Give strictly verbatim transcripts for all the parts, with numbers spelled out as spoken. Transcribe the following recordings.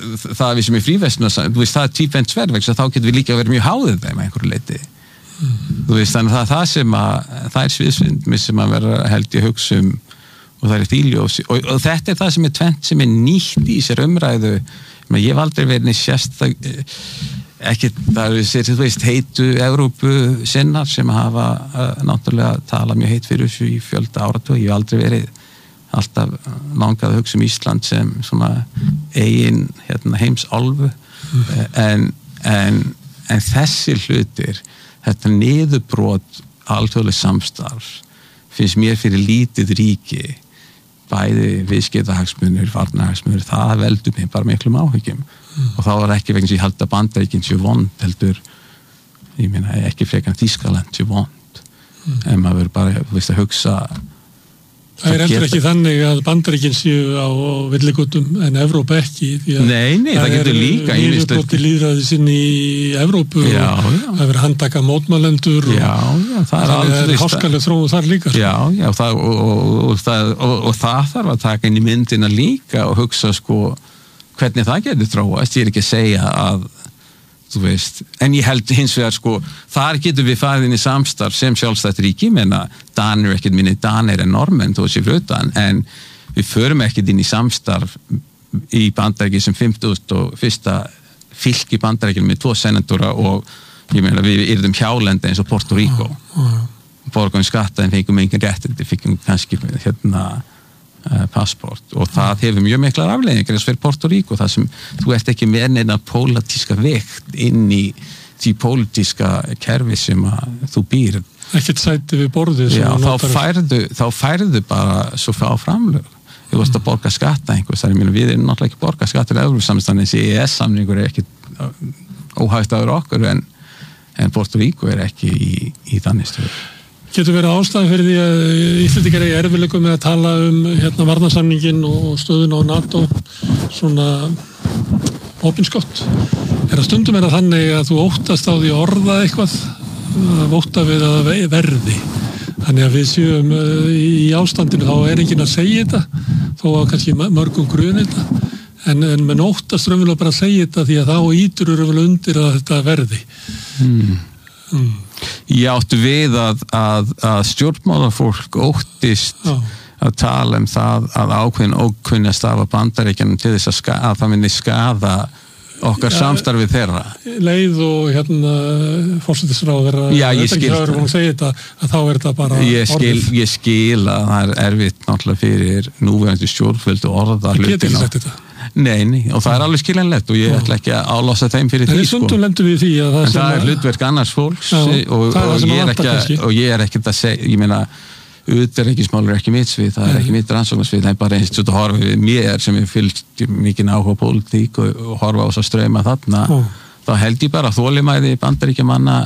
það við sem er fríverslun, þú veist, það er tvíbent sverð, þá getum við líka verið mjög háðið þeim að einhverju leyti. Mm. Þú veist, þannig að það er það sem að, það er sviðsvindmi sem að vera held í hugsa um og það er þýljósi og, og þetta er það sem er tvent sem er nýtt í sér umræðu. Ég hef aldrei verið sérstak ekki, það er sér, þú veist, heitu Evrópu sinnar sem hafa uh, náttúrulega talað mjög heit fyrir þessu í fjölda áratug. Ég hef aldrei verið alltaf langað að hugsa um Ísland sem svona eigin hérna, heimsálfu mm. en, en, en þessi hlutir, þetta niðurbrot alþjóðleg samstarf finnst mér fyrir lítið ríki bæði viðskiptahagsmunir, varnarhagsmunir, það veldur mér bara miklum áhyggjum mm. og þá var ekki vegna sem ég held að Bandaríkin séu vond heldur, ég meina ekki frekar Þýskaland séu vond mm. en maður bara, þú veist, að hugsa Það er heldur ekki þannig að Bandaríkin séu á villigötum en Evrópa ekki því að nei, nei, það, það getur líka það er niðurbroti lýðræðis inn í Evrópu já, og já. það verður handtaka mótmælendur já, já, það er alveg háskaleg þróun þar líka já, já, og það, og, og, og, það, og, og það þarf að taka inn í myndina líka og hugsa sko hvernig það getur þróast, ég er ekki að segja að þú veist, en ég held hins vegar sko, þar getur við farið inn í samstarf sem sjálfstætt ríki, menna Danir ekkert minni Danir en normenn þó sér frutan, en við förum ekkert inn í samstarf í Bandaríki sem fimmtugasta og fyrsta fylki Bandaríkjum með tvo senatorar og ég meina við yrðum hjálendi eins og Puerto Rico borgum skatta en fengum engin réttindi, fengum kannski hérna passport og það hefur mjög miklar afleiðingar eins fyrir Puerto Rico þar sem þú ert ekki með neina pólitíska vekt inn í því pólitíska kerfi sem að þú býr ekkert sæti við borðið já, þá færðu, þá færðu bara svo fá framlög þú veist að borga skatta einhvers þar við erum náttúrulega ekki borga skatta í Evrópusamstæðan eins og E E S-samningur er ekki óhægt aður okkur en, en Puerto Rico er ekki í, í þannig stöðu Getur verið ástæði fyrir því að Íslendingar eigi erfiðleikum með að tala um hérna varnarsamningin og stöðun á NATO svona opinskátt. Er að stundum er að þannig að þú óttast á því að orða eitthvað, að ótta við að verði. Þannig að við séum í ástandinu þá er enginn að segja þetta, þó að kannski mörgum grunni þetta, en, en menn óttast raunverulega bara að segja þetta því að þá ítur raunverulega undir að þetta verði. Hmm. Mm. Ég áttu við að, að, að stjórnmálafólk óttist Já. að tala um það að ákveðin ókunni að stafa Bandaríkjanum til þess að, ska, að það myndi skaða okkar ja, samstarfið þeirra. Leið og hérna forsætisráðherra Já, ég skil það. Þetta, að þá er þetta bara ég skil, ég skil að það er erfitt náttúrulega fyrir núverandi stjórnvöld og orða hlutina. Ég get ekki sagt þetta. Nei, nei, og það er alveg skiljanlegt og ég ætla ekki að álása þeim fyrir því sko. En við því að það, en það er hlutverk annars fólks já, og, og, ég er ekki að, og ég er ekki að segja, ég meina utanríkismál er ekki mitt svið, það er ekki mitt rannsóknarsvið, það er bara eins og horfa við mér sem er fylgt mikið áhuga pólitík og, og horfa á þess að streyma þarna, Ó. þá held ég bara þolinmæði Bandaríkjamanna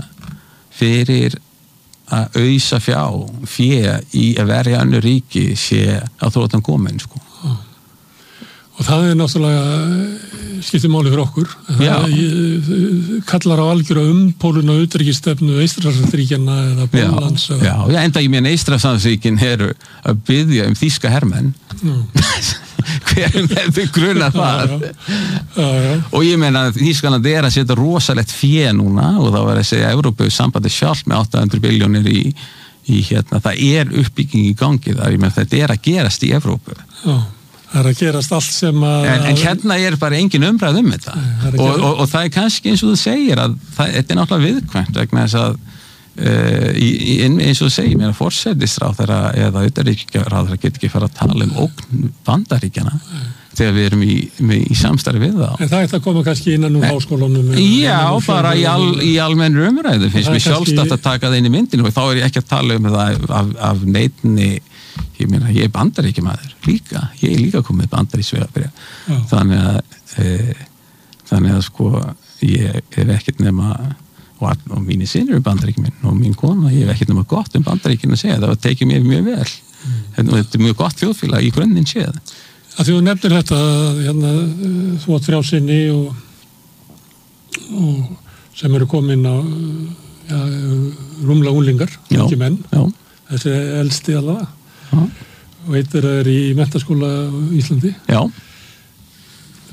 fyrir að ausa fjá, fjö í að verja önnur ríki sé að þróttan komin sko. Og það er náttúrulega skiptir máli fyrir okkur. Það kallar á algjöra umpólun og utanríkisstefnu Eystrasaltsríkjanna eða Póllands. Já, já, já, enda ég meina Eystrasaltsríkin eru að biðja um þýska hermenn. Hver með grunnar það? Já, já. Já, já. Og ég meina Þýskaland er að setja rosalegt fé núna og þá var að segja Evrópu sambandi sjálf með átta hundruð billjónir í, í hérna. Það er uppbygging í gangi þar. Ég meina þetta er að gerast í Evrópu. Já. Það er að gerast allt sem að... En, en hérna er bara engin umræð um þetta. Og, og, og það er kannski eins og þú segir að það, þetta er náttúrulega viðkvæmt vegna þess að uh, í, í, eins og þú segir mér að forsætisráðherra eða utanríkisráðherra getur ekki fara að tala um ógn Bandaríkjanna þegar við erum í, með, í samstarfi við það. En það er að koma kannski innan úr háskólanum. Já, bara í, al, í almennri umræðu finnst mér sjálfstætt að taka það inn í myndinu og þá er ég ekki að tala um það af, af neittni. Ég meina, ég er bandaríkjamaður líka, ég er líka komið bandaríkisvegabréf þannig að e, þannig að sko ég er ekkert nema og, og mínir synir eru bandaríkjamenn og mín kona, ég er ekkert nema gott um Bandaríkin að segja, það tekið mér mjög vel mm. og þetta er mjög gott þjóðfélag í grunninn séð. Að þú nefnir þetta hérna, þú átt frjálsinni og, og sem eru komin á ja, rúmla unglingar, ekki menn já. Þessi elsti allavega og eitt er í menntaskóla í Íslandi. Já.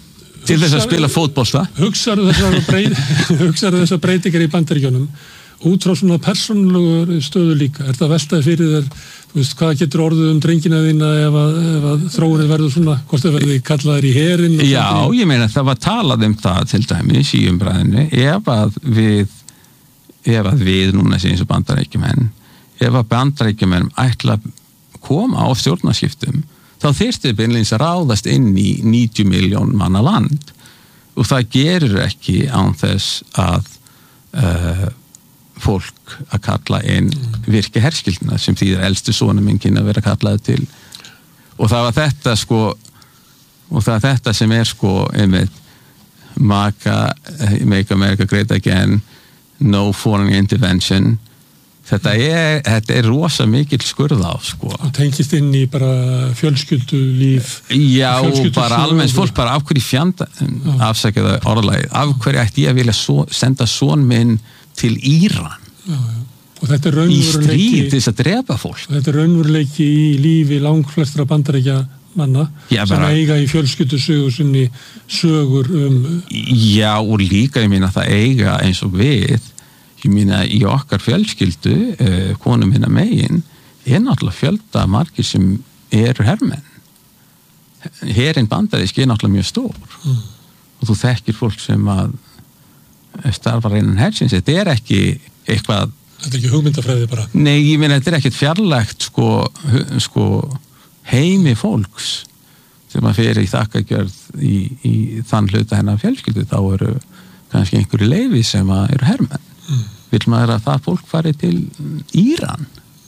til þess að spila fótbolta. Hugsaðu þessar breyt, hugsaðu þessar breytingar í Bandaríkjunum út frá svona persónulegur stöðu líka. Er það veltaði fyrir þér, þú veist, hvað getur orðið um drengina þína ef að, ef að þróunin verður svona, hvort það verður kallaðir í herinn? Já, ég meina það var talað um það til dæmis í umræðinu, ef að við, ef að við núna séum svo Bandaríkjumenn, ef að Bandaríkjumenn ætla að koma á stjórnarskiptum, þá þyrfti beinleins að ráðast inn í níutíu milljón manna land og það gerir ekki án þess að uh, fólk að kalla inn virki herskildina sem þýðir elstu sonur minn kynna að vera kallaði til og það var þetta sko og það er þetta sem er sko einmitt maka, make America great again, no foreign intervention. Þetta er, þetta er rosa mikill skurð á sko. Og tengist inn í bara fjölskyldulíf. Já, bara almennt fólk bara af hverju fjanda, afsækjaðu orðalagið, af hverju ætti ég að vilja so, senda son minn til Íran. Já, já. Og þetta er raunveruleiki. Í stríð þess að drepa fólk. Þetta er raunveruleiki í lífi langflestra Bandaríkja manna já, sem bara, eiga í fjölskyldusögu sinni sögur um. Já, og líka ég meina það eiga eins og við. Ég meina í okkar fjölskyldu, uh, konum minna megin, er náttúrulega fjölda margir sem eru hermenn. Herinn bandaríski er náttúrulega mjög stór. Mm. Og þú þekkir fólk sem að starfar innan hersins. Þetta er ekki eitthvað... Þetta er ekki hugmyndafræði bara? Nei, ég meina þetta er ekkert fjarlægt sko, sko heimi fólks sem að fyrir í þakkagjörð í, í þann hluta hennar fjölskyldu. Þá eru kannski einhverju leyfi sem að eru hermenn. Mm. Vil maður að það fólk fari til Íran?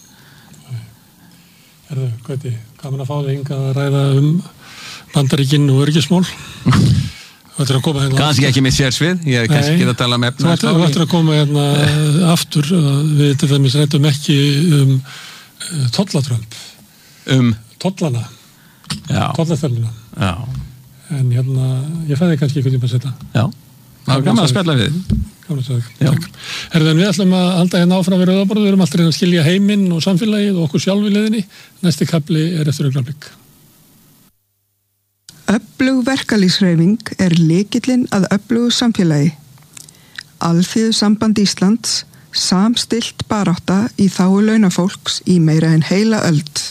Herðu, Gauti, gaman að fá þig hingað að ræða um Bandaríkin og öryggismál. Þú ættir að koma hérna kannski ekki með sérsvið, ég er kannski ekki að tala um efna. Þú ættir að koma hérna aftur, við til dæmis ræddum ekki um tollatrömp. Um? Tollana. Já. Tollaþörluna. Já. En hérna, ég fæði kannski eitthvað tíma að setja. Já. Það var gaman að spjalla við. Gaman að segja. Herðan, við ætlum að halda hérna áfram við rauðaborðu, við erum alltaf að skilja heiminn og samfélagið og okkur sjálf í leiðinni. Næsti kafli er eftir augnablik. Öflug verkalýðshreyfing er lykillinn að öflugu samfélagi. Alþýðusamband Íslands, samstillt barátta í þágu launafólks í meira en heila öld.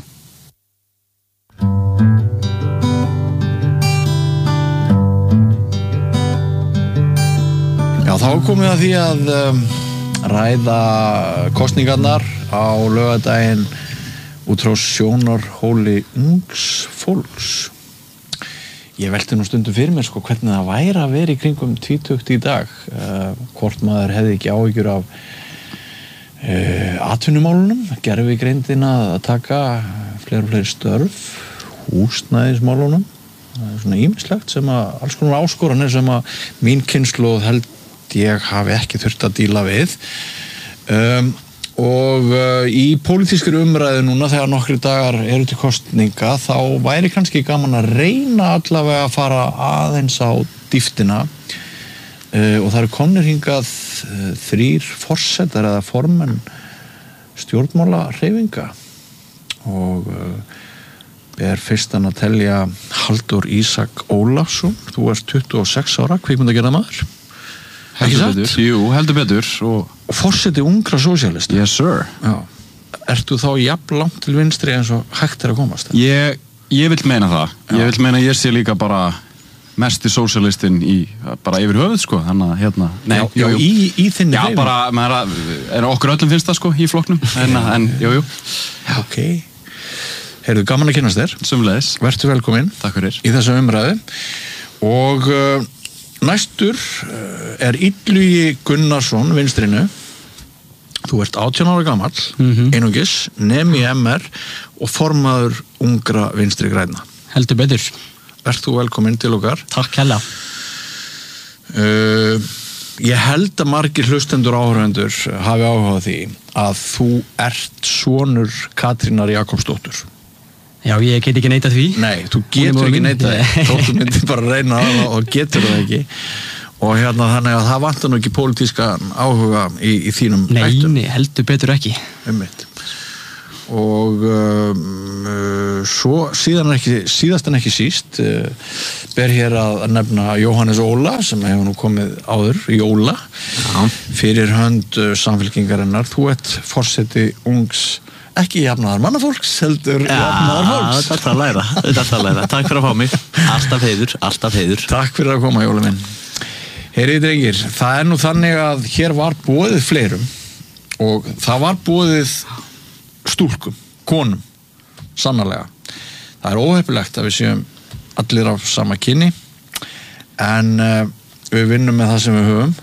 Já, þá komum við að því að um, ræða kosningarnar á laugardaginn út frá sjónarhóli ungs fólks. Ég velti nú stundum fyrir mér sko hvernig það væri að vera í kringum tvítugt í dag. Uh, hvort maður hefði ekki áhyggjur af uh, atvinnumálunum, gervigreindina að taka fleiri og fleiri störf, húsnæðismálunum. Það er svona ýmislegt sem að, alls konar áskoranir sem að mín kynslóð held ég hafi ekki þurft að díla við. Um, og uh, í pólitískri umræðu núna þegar nokkri dagar eru til kosninga þá væri kannski gaman að reyna allavega að fara aðeins á dýftina uh, og það eru komnir hingað uh, þrýr forsetar eða formenn stjórnmála hreyfinga og uh, ber fyrstan að telja Halldór Ísak Ólafsson. Þú ert tuttugu og sex ára kvikmyndagerðarmaður. Heldur betur, jú, heldur betur og, og forseti ungra sósíalista. Yes sir. Já. Ertu þá jafn langt til vinstri eins og hægt er að komast? Ég, ég vil meina það. Já. Ég vil meina að ég sé líka bara mesti sósíalistinn í bara yfir höfuð sko, þannig að hérna nei, já, já, í, í þinni já, hreyfingu. bara, maður er okkur öllum finnst það sko í flokknum en, en jú, jú. Ok. Heyrðu, gaman að kynnast þér. Sömuleiðis. Vertu velkominn. Takk fyrir. Í þessa umræðu og uh, næstur er Illugi Gunnarsson vinstrinu. Þú ert átján ára gamall, mm-hmm. einungis, nemi í M R og formaður ungra vinstri græna. Heldur betur. Ert þú velkominn til okkar. Takk hella. Uh, ég held að margir hlustendur áhörvendur hafi áhugað því að þú ert sonur Katrínar Jakobsdóttur. Já, ég get ekki neitað því. Nei, þú getur ekki neitað því. Þóttu myndir bara reyna það og getur það ekki. Og hérna þannig að það vantar nú ekki pólitíska áhuga í, í þínum Nei, ættum. Nei, heldur betur ekki. Einmitt. og um, uh, svo síðan ekki, síðast en ekki síst uh, ber hér að nefna Jóhannes Óla sem hefur nú komið áður Jóla Já. Fyrir hönd uh, samfylkingarinnar. Þú ert forseti ungs ekki jafnaðar mannafólks, heldur ja, jafnaðar fólks. Já, þetta er að læra, þetta er að læra. Takk fyrir að fá mig. Alltaf heiður, alltaf heiður. Takk fyrir að koma, Jóla minn. Heyriði drengir, það er nú þannig að hér var boðið fleirum og það var boðið stúlkum, konum, sannarlega. Það er óheppilegt að við séum allir af sama kyni, en uh, við vinnum með það sem við höfum.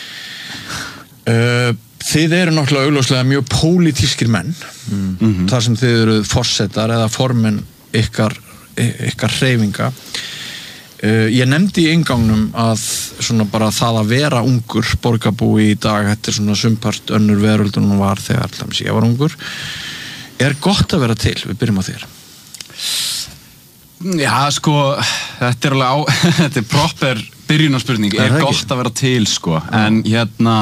Uh, Þið eru náttúrulega augljóslega mjög pólitískir menn mm-hmm. þar sem þið eru forsetar eða formenn ykkar, ykkar hreyfinga. Uh, ég nefndi í inngangnum að svona bara það að vera ungur borgarbúi í dag, þetta er svona sumpart önnur veröld en hún var þegar alltaf ég var ungur. Er gott að vera til? Við byrjum á þér. Já, sko, þetta er alveg á, þetta er proper byrjunarspurning. Er, er gott að vera til, sko, ja. En hérna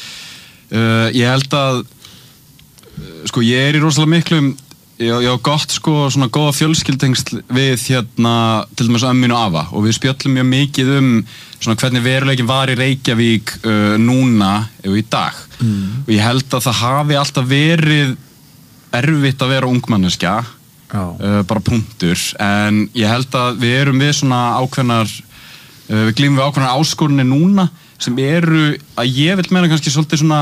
Uh, ég held að uh, sko ég er í rosalega miklum ég, ég á gott sko svona góða fjölskyldengsl við hérna til dæmis ömmin og afa og við spjöllum mjög mikið um svona hvernig veruleikin var í Reykjavík uh, núna og í dag mm. og ég held að það hafi alltaf verið erfitt að vera ungmanneskja oh. uh, bara punktur en ég held að við erum við svona ákveðnar uh, við glímum við ákveðnar áskorunni núna sem eru að ég vil meina kannski svolítið svona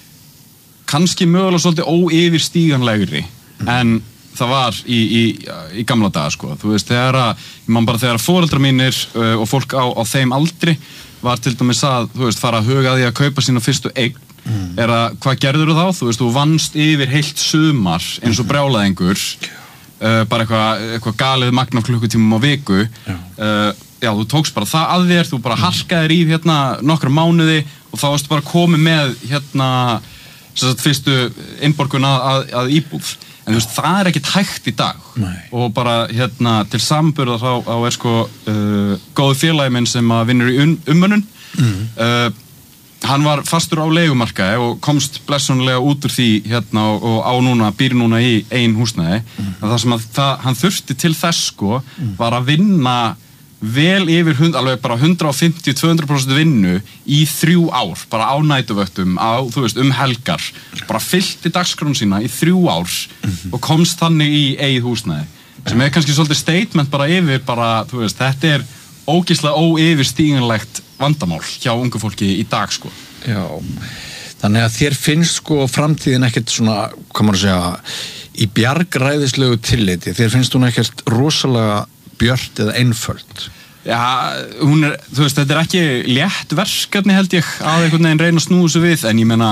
kannski mögulega svolítið óyfirstíganlegri mm. en það var í, í, í gamla daga sko þú veist þegar að man bara þegar foreldrar mínir uh, og fólk á, á þeim aldri var til dæmis að þú veist fara að huga því að kaupa sína fyrstu eign mm. er að hvað gerður þá þú veist þú vannst yfir heilt sumar eins og brjálaðingur uh, bara eitthvað eitthvað galið magna klukkutímum á viku já. Uh, Já, þú tókst bara það að þér, þú bara harkaðir í hérna nokkra mánuði og þá varstu bara komið með hérna sagt, fyrstu innborgun að, að, að íbúð. En þú veist, það er ekkert hægt í dag. Nei. Og bara hérna til samburða þá, þá er sko uh, góðu félagi minn sem að vinnur í um, umönnun. Mm. Uh, hann var fastur á leigumarkaði og komst blessunlega út úr því hérna og, og á núna, býr núna í ein húsnæði. Mm. Það sem að það, hann þurfti til þess sko mm. var að vinna vel yfir hund, alveg bara hundrað fimmtíu til tvö hundruð prósent vinnu í þrjú ár, bara á nætuvöktum, á, þú veist, um helgar, bara fyllti dagskrán sína í þrjú ár mm-hmm. og komst þannig í eigið húsnæði, sem er kannski svolítið statement bara yfir, bara, þú veist, þetta er ógeðslega óyfirstíganlegt vandamál hjá ungu fólki í dag, sko. Já, þannig að þér finnst sko framtíðin ekkert svona, hvað maður að segja, í bjargræðislegu tilliti, þér finnst hún ekkert rosalega björt eða einföld? Já, hún er, þú veist, þetta er ekki létt verkefni held ég að einhvern veginn reyna að snúa þessu við, en ég meina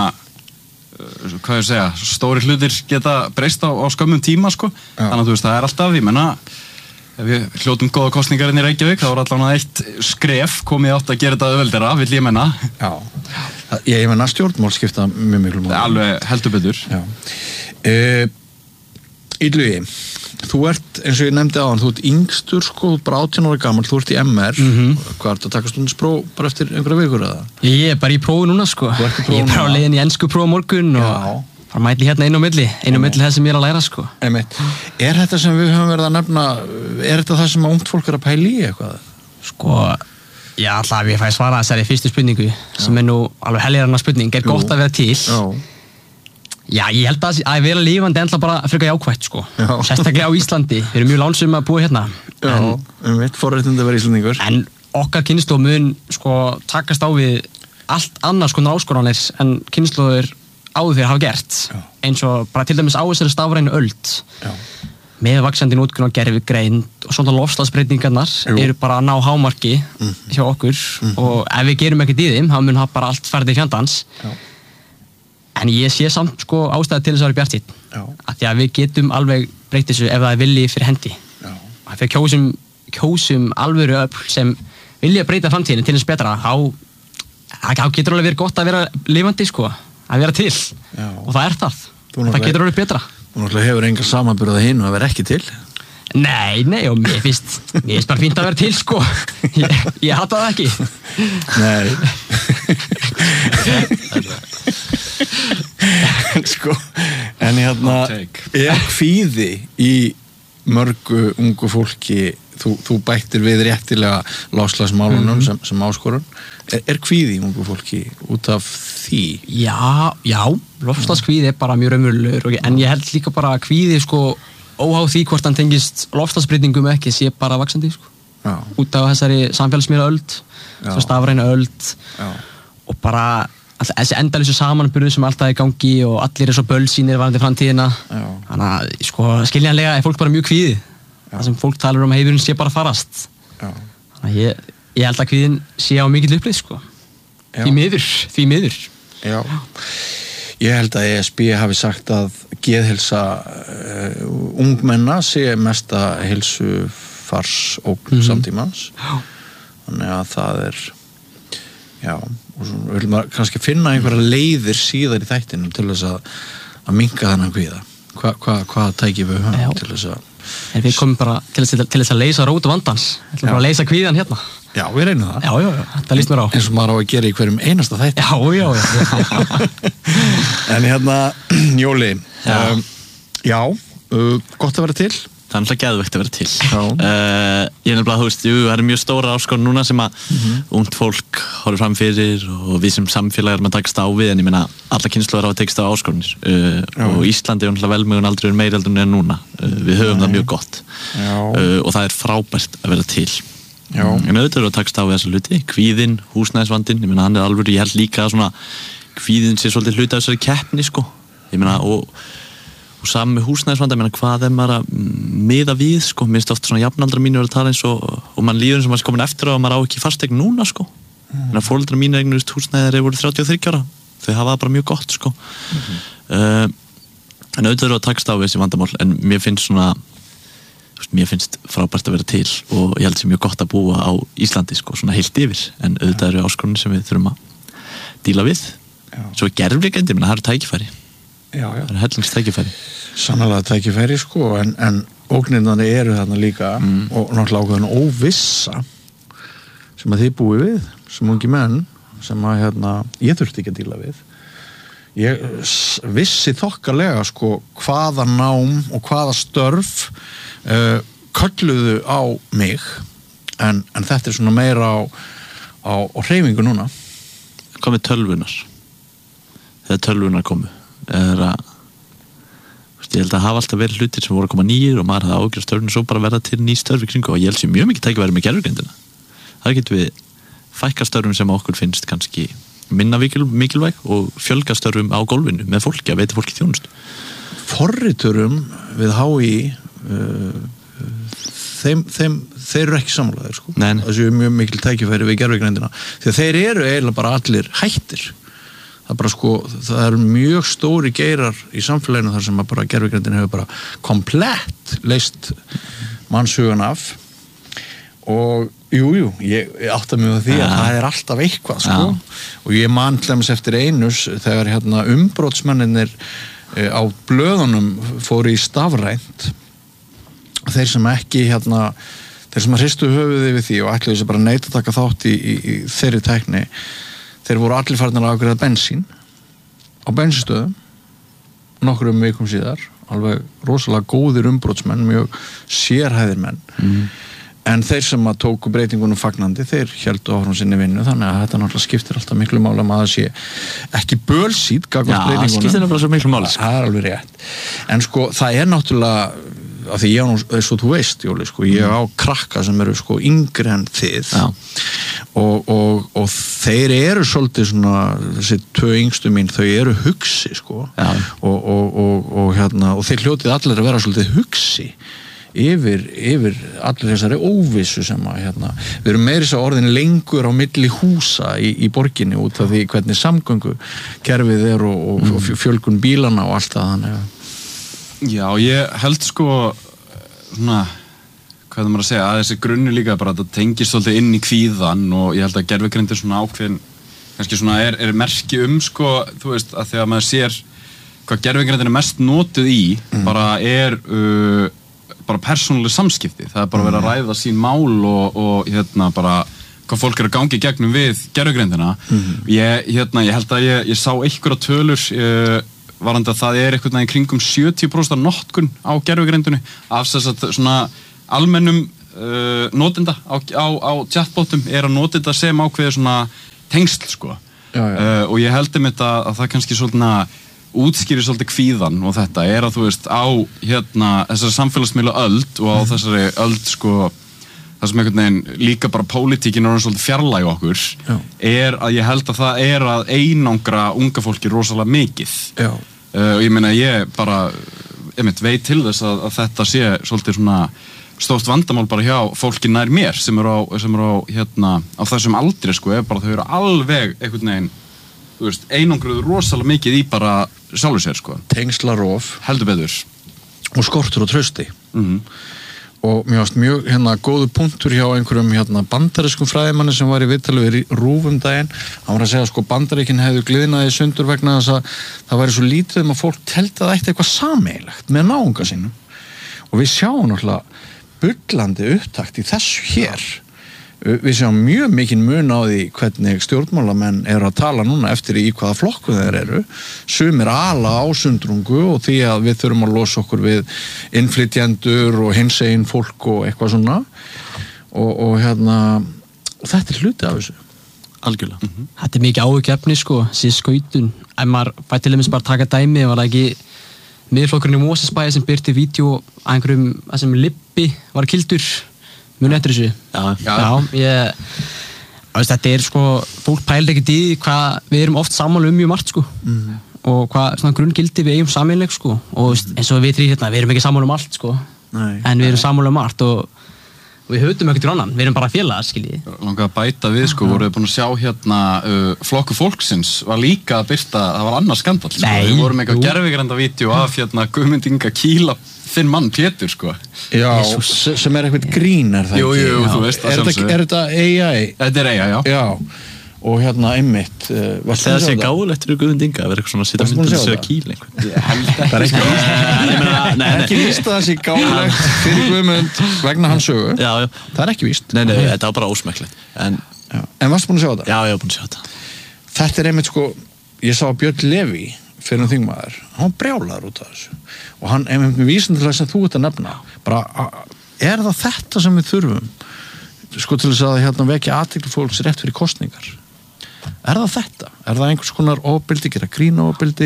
uh, hvað ég segja, stóri hlutir geta breyst á, á skömmum tíma, sko Já. Þannig að þú veist, það er alltaf, ég meina ef við hljótum góða kosningarinn í Reykjavík þá er allavega eitt skref komið átt að gera þetta auðveldara, vill ég meina Já, ég meina stjórnmál skipta mjög miklu máli. Alveg heldur betur Já uh, Illugi, þú ert, eins og ég nefndi á hann, þú ert yngstur sko, bara átján ára gamall, þú ert í M R mm-hmm. Hvað ert að taka stundinspróf bara eftir einhverja vikur eða? Ég er bara í prófu núna sko Ég er bara á leiðin í ensku próf morgun og Já. Bara mæti hérna einu á milli einu á milli það sem ég er að læra sko Einmitt. Er þetta sem við höfum verið að nefna er þetta það sem ungt fólk er að pæla í eitthvað? Sko, já alltaf ég fæ svara þessari fyrstu spurningu Já. Sem er nú alveg heljaranna spurning, er Jú. Gott að vera til Já Já, ég held að að vera lifandi enda bara frekar jákvætt sko Já. Sérstaklega á Íslandi, við erum mjög lánsum að búa hérna Já, um veit, forréttindi að vera Íslandingur En okkar kynslóð mun sko takast á við allt annars konar áskoranir en kynslóður áður þeir hafa gert Já. Eins og bara til dæmis á þessari stafrænu öld Já. Með vaxandi notkun á gervigreind og svona loftslagsbreytingarnar eru bara að ná hámarki mm. hjá okkur mm. og ef við gerum ekkert í þeim, þá mun það bara allt ferði fjandans Já. En ég sé samt sko ástæði til þess að vera bjartýnn af því að við getum alveg breytt þessu ef það er vilji fyrir hendi Já. Af því að kjósum, kjósum alvöru öfl sem vilja breyta framtíðinni til þess betra þá getur alveg verið gott að vera lifandi sko að vera til Já. Og það er það, það getur alveg betra Þú náttúrulega hefur enga samanburða hinn og að vera ekki til Nei, nei, og mér finnst mér finnst bara fínt að vera til sko ég, ég hata það ekki Nei sko En hérna, er kvíði í mörgu ungu fólki, þú, þú bættir við réttilega loftslagsmálunum mm-hmm. sem, sem áskorun, er, er kvíði í ungu fólki út af því? Já, já, loftslagskvíði er bara mjög raunverulegur, en ég held líka bara að kvíði sko óháð því hvort hann tengist loftslagsbreytingum ekki sé bara vaxandi sko. Já. Út af þessari samfélagsmiðla öld, svo stafræna öld já. Og bara alltaf, þessi endalausu samanburður sem alltaf er í gangi og allir er svo bölsýnir varðandi framtíðina já. Þannig að sko, skiljanlega er fólk bara mjög kvíði það sem fólk talar um að heimurinn sé bara farast já. Þannig að ég, ég held að kvíðin sé á mikill upplið sko. því miður, því miður Já, ég held að E S B hafi sagt að geðheilsa uh, ungmenna sé mesta heilsufars og mm-hmm. samtímans já. Þannig að það er já, og svo viljum við kannski finna einhverja leiðir síðar í þættinum til þess að, að minnka þennan kvíða Hva, hva, hvað tækjum við höfum til þess að en við komum bara til þess, til þess að leysa rót vandans til að leysa kvíðan hérna já, við reynum það já, já, já, þetta líst mér á eins og maður á að gera í hverjum einasta þætti já, já, já en hérna, Jóli já, um, já uh, gott að vera til það er náttúrulega geðveikt að vera til uh, ég er nefnilega, þú veist, jú, það er mjög stóra áskorun núna sem að mm-hmm. ungt fólk horfir fram fyrir og við sem samfélag erum að takast á við en ég meina, alla kynslóðar hafa tekist á áskorunir uh, og Íslandi er náttúrulega velmegun aldrei meiri heldur en núna uh, við höfum Nei. Það mjög gott uh, og það er frábært að vera til Já. En auðvitað eru að takast á við þessa hluti kvíðin, húsnæðisvandinn, ég meina hann er alveg ég held líka að svona kvíðin sé svolítið hluti af þessari keppni sko ég meina og og saman með húsnæðisvanda, ég meina hvað er maður að miða við, sko, mér finnst oft svona jafnaldra mínur að tala eins og, og mann líður eins og maður er komin eftir og maður á ekki fasteign núna, sko mm. en að foreldrar mínu eignust húsnæðir eru voru þrjátíu og þriggja ára, þau hafa það bara mjög gott, sko mm-hmm. uh, en auðvitað eru að takast á við þessi vandamál, en mér finnst svona mér finnst frábært að vera til og ég held sem mjög gott að búa á Íslandi, sko, svona heilt yfir, en auðvitað eru áskorunir sem við þurfum að díla við Já. Svo gervigreindi, menn það eru tækifæri Já, já. Það er hellingstækifæri Sannlega tækifæri sko en, en ógnirnarnir eru þarna líka mm. og náttúrulega ákveðin óvissa sem að þið búið við sem ungi menn sem að hérna, ég þurfti ekki að díla við ég vissi þokkalega sko hvaða nám og hvaða störf uh, kölluðu á mig en, en þetta er svona meira á, á, á hreyfingu núna Hvað með tölvunar? Þegar tölvunar komu er að ég held að hafa alltaf verið hlutir sem voru að koma nýjir og maður hafði ágjörð störfinu svo bara verða til ný störfi kringu og ég held sem mjög mikið tækifæri með gervigreindina það getur við fækka störfum sem okkur finnst kannski minna mikil, mikilvæg og fjölga störfum á gólfinu með fólki að veita fólki þjónustu Forriturum við H I uh, þeim, þeim þeir eru ekki sammálaðir sko þessu er mjög mikil tækifæri við gervigreindina því að þeir eru eiginlega bara allir hættir það bara sko, það eru mjög stóri geirar í samfélaginu þar sem að bara gervigreindin hefur bara komplett leist mannshugan af og jú, jú, ég átta mig á því að ja. Það er alltaf eitthvað sko ja. Og ég man tlemmis eftir einus þegar hérna umbrotsmenninir á blöðunum fóru í stafrænt þeir sem ekki hérna þeir sem að hristu höfuði við því og ætluðu þessi bara neita að taka þátt í, í, í þeirri tækni þeir voru allir farnir að afgreiða bensín á bensinstöðum nokkrum vikum síðar alveg rosalega góðir umbrotsmenn mjög sérhæðir menn mm. en þeir sem að tóku breytingunum fagnandi þeir héldu áfram sinni vinnu þannig að þetta náttúrulega skiptir alltaf miklu máli að það sé ekki bölsít gagnvart breytingunum Já, skiptir náttúrulega svo miklu máli Það er alveg rétt en sko það er náttúrulega af því ég á nú, eins og þú veist Jóli, sko, ég á krakka sem eru sko yngri en þið og, og, og þeir eru svolítið svona, þessi tvö yngstu mín þau eru hugsi sko og, og, og, og hérna og þeir hljótið allir að vera svolítið hugsi yfir, yfir allir þessari óvissu sem að hérna, við erum meira þess að orðin lengur á milli húsa í, í borginni út af því hvernig samgöngu kerfið er og, og, mm. og fjölgun bílana og allt það þannig að Já, ég held sko svona, hvað er maður að segja að þessi grunni líka bara að það tengist svolítið inn í kvíðan og ég held að gervigreind er svona ákveðin kannski svona er, er merki um sko, þú veist, að þegar maður sér hvað gervigreindin er mest notuð í mm. bara er uh, bara persónuleg samskipti, það er bara verið að ræða sín mál og, og hérna bara hvað fólk er að gangi gegnum við gervigreindina mm. ég, hérna, ég held að ég, ég sá einhverja tölur uh, varandi að það er einhvern veginn kringum sjötíu prósent notkun á gervigreindunni af þess að svona almennum uh, notenda á, á, á chatbotum er að notenda sem ákveður svona tengsl sko já, já. Uh, og ég held um þetta að það kannski svona útskýrir svolítið kvíðan og þetta er að þú veist á hérna þessari samfélagsmiðla öld og á mm. þessari öld sko það sem einhvern veginn líka bara pólitíkin er svolítið fjarlæg okkur já. Er að ég held að það er að einangra unga fólki rosalega mikið uh, og ég meina ég bara ég mynd, veit til þess að, að þetta sé svolítið svona stórt vandamál bara hjá fólki nær mér sem eru á, sem eru á hérna á þessum aldri sko er bara þau eru alveg einhvern veginn þú veist, einangruðu rosalega mikið í bara sjálfur sér, sko. Tengslarof. Heldur betur. Og skortur og trausti. Mm-hmm. Og mér varst mjög, hérna, góðu punktur hjá einhverjum, hérna, bandarískum fræðimanni sem var í viðtali við RÚV um daginn. Hann var að segja, sko, Bandaríkin hefðu gliðnaði sundur vegna þess að það væri svo lítið um að fólk teldi að eitt eitthvað sameiginlegt með náunga sínum. Og við sjáum náttúrulega bullandi upptakt í þessu hér. Við sjáum mjög mikinn mun á því hvernig stjórnmálamenn eru að tala núna eftir í hvaða flokku þeir eru. Sumir ala á sundrungu og því að við þurfum að losa okkur við innflytjendur og hinsegin fólk og eitthvað svona. Og, og hérna, og þetta er hluti af þessu. Algjörlega. Mm-hmm. Þetta er mikið áhugjefni sko, síð skautun. Ef maður fæ til dæmis bara taka dæmi, var það ekki miðflokkurinn í Mosesbæi sem byrti vídeo að einhverjum, að sem Libbi var kildur. Muni eftir þessu? Já. Já, ég, veist, þetta er sko, fólk pælir ekkert í hvað við erum oft sammála um mjög margt sko mm. og hvað svona grunngildi við eigum sameiginleg sko og veist, eins og við þrír hérna, við erum ekki sammála um allt sko Nei. En við erum sammála um margt og, og við höfum ekkert í annan, við erum bara félagar skiljið. Langar að bæta við sko, voruð búin að sjá hérna uh, Flokkur fólksins var líka að byrta, það var annars skandall sko. Nei, við vorum eitthvað gervigrænda vídeo af hérna Guðmund Inga Kíla þinn mann Pétur sko já, Jesus. sem er eitthvað grín er það jú, jú, ekki? Þú veist er þetta, er þetta A I? Þetta er A I, já, já. Og hérna einmitt uh, það sé gáðulegt fyrir Guðmund Inga að vera eitthvað svona að sitja myndið að segja Kíl það er ekki víst ekki víst að það sé gáðulegt fyrir Guðmund vegna hans sögu já, já. Það er ekki víst nei, nei, þetta var bara ósmekklegt en, en varstu búin að sjá þetta? Já, ég var búin að sjá þetta Þetta er einmitt sko, ég sá Björn Leví fyrir um þingmaður, hann brjálaður út af þessu og hann, einmitt með vísindilega sem þú ert að nefna bara, er það þetta sem við þurfum sko til þess að hérna vekja athygli fólks rétt fyrir kosningar er það þetta? Er það einhvers konar ofbeldi, gera grín ofbeldi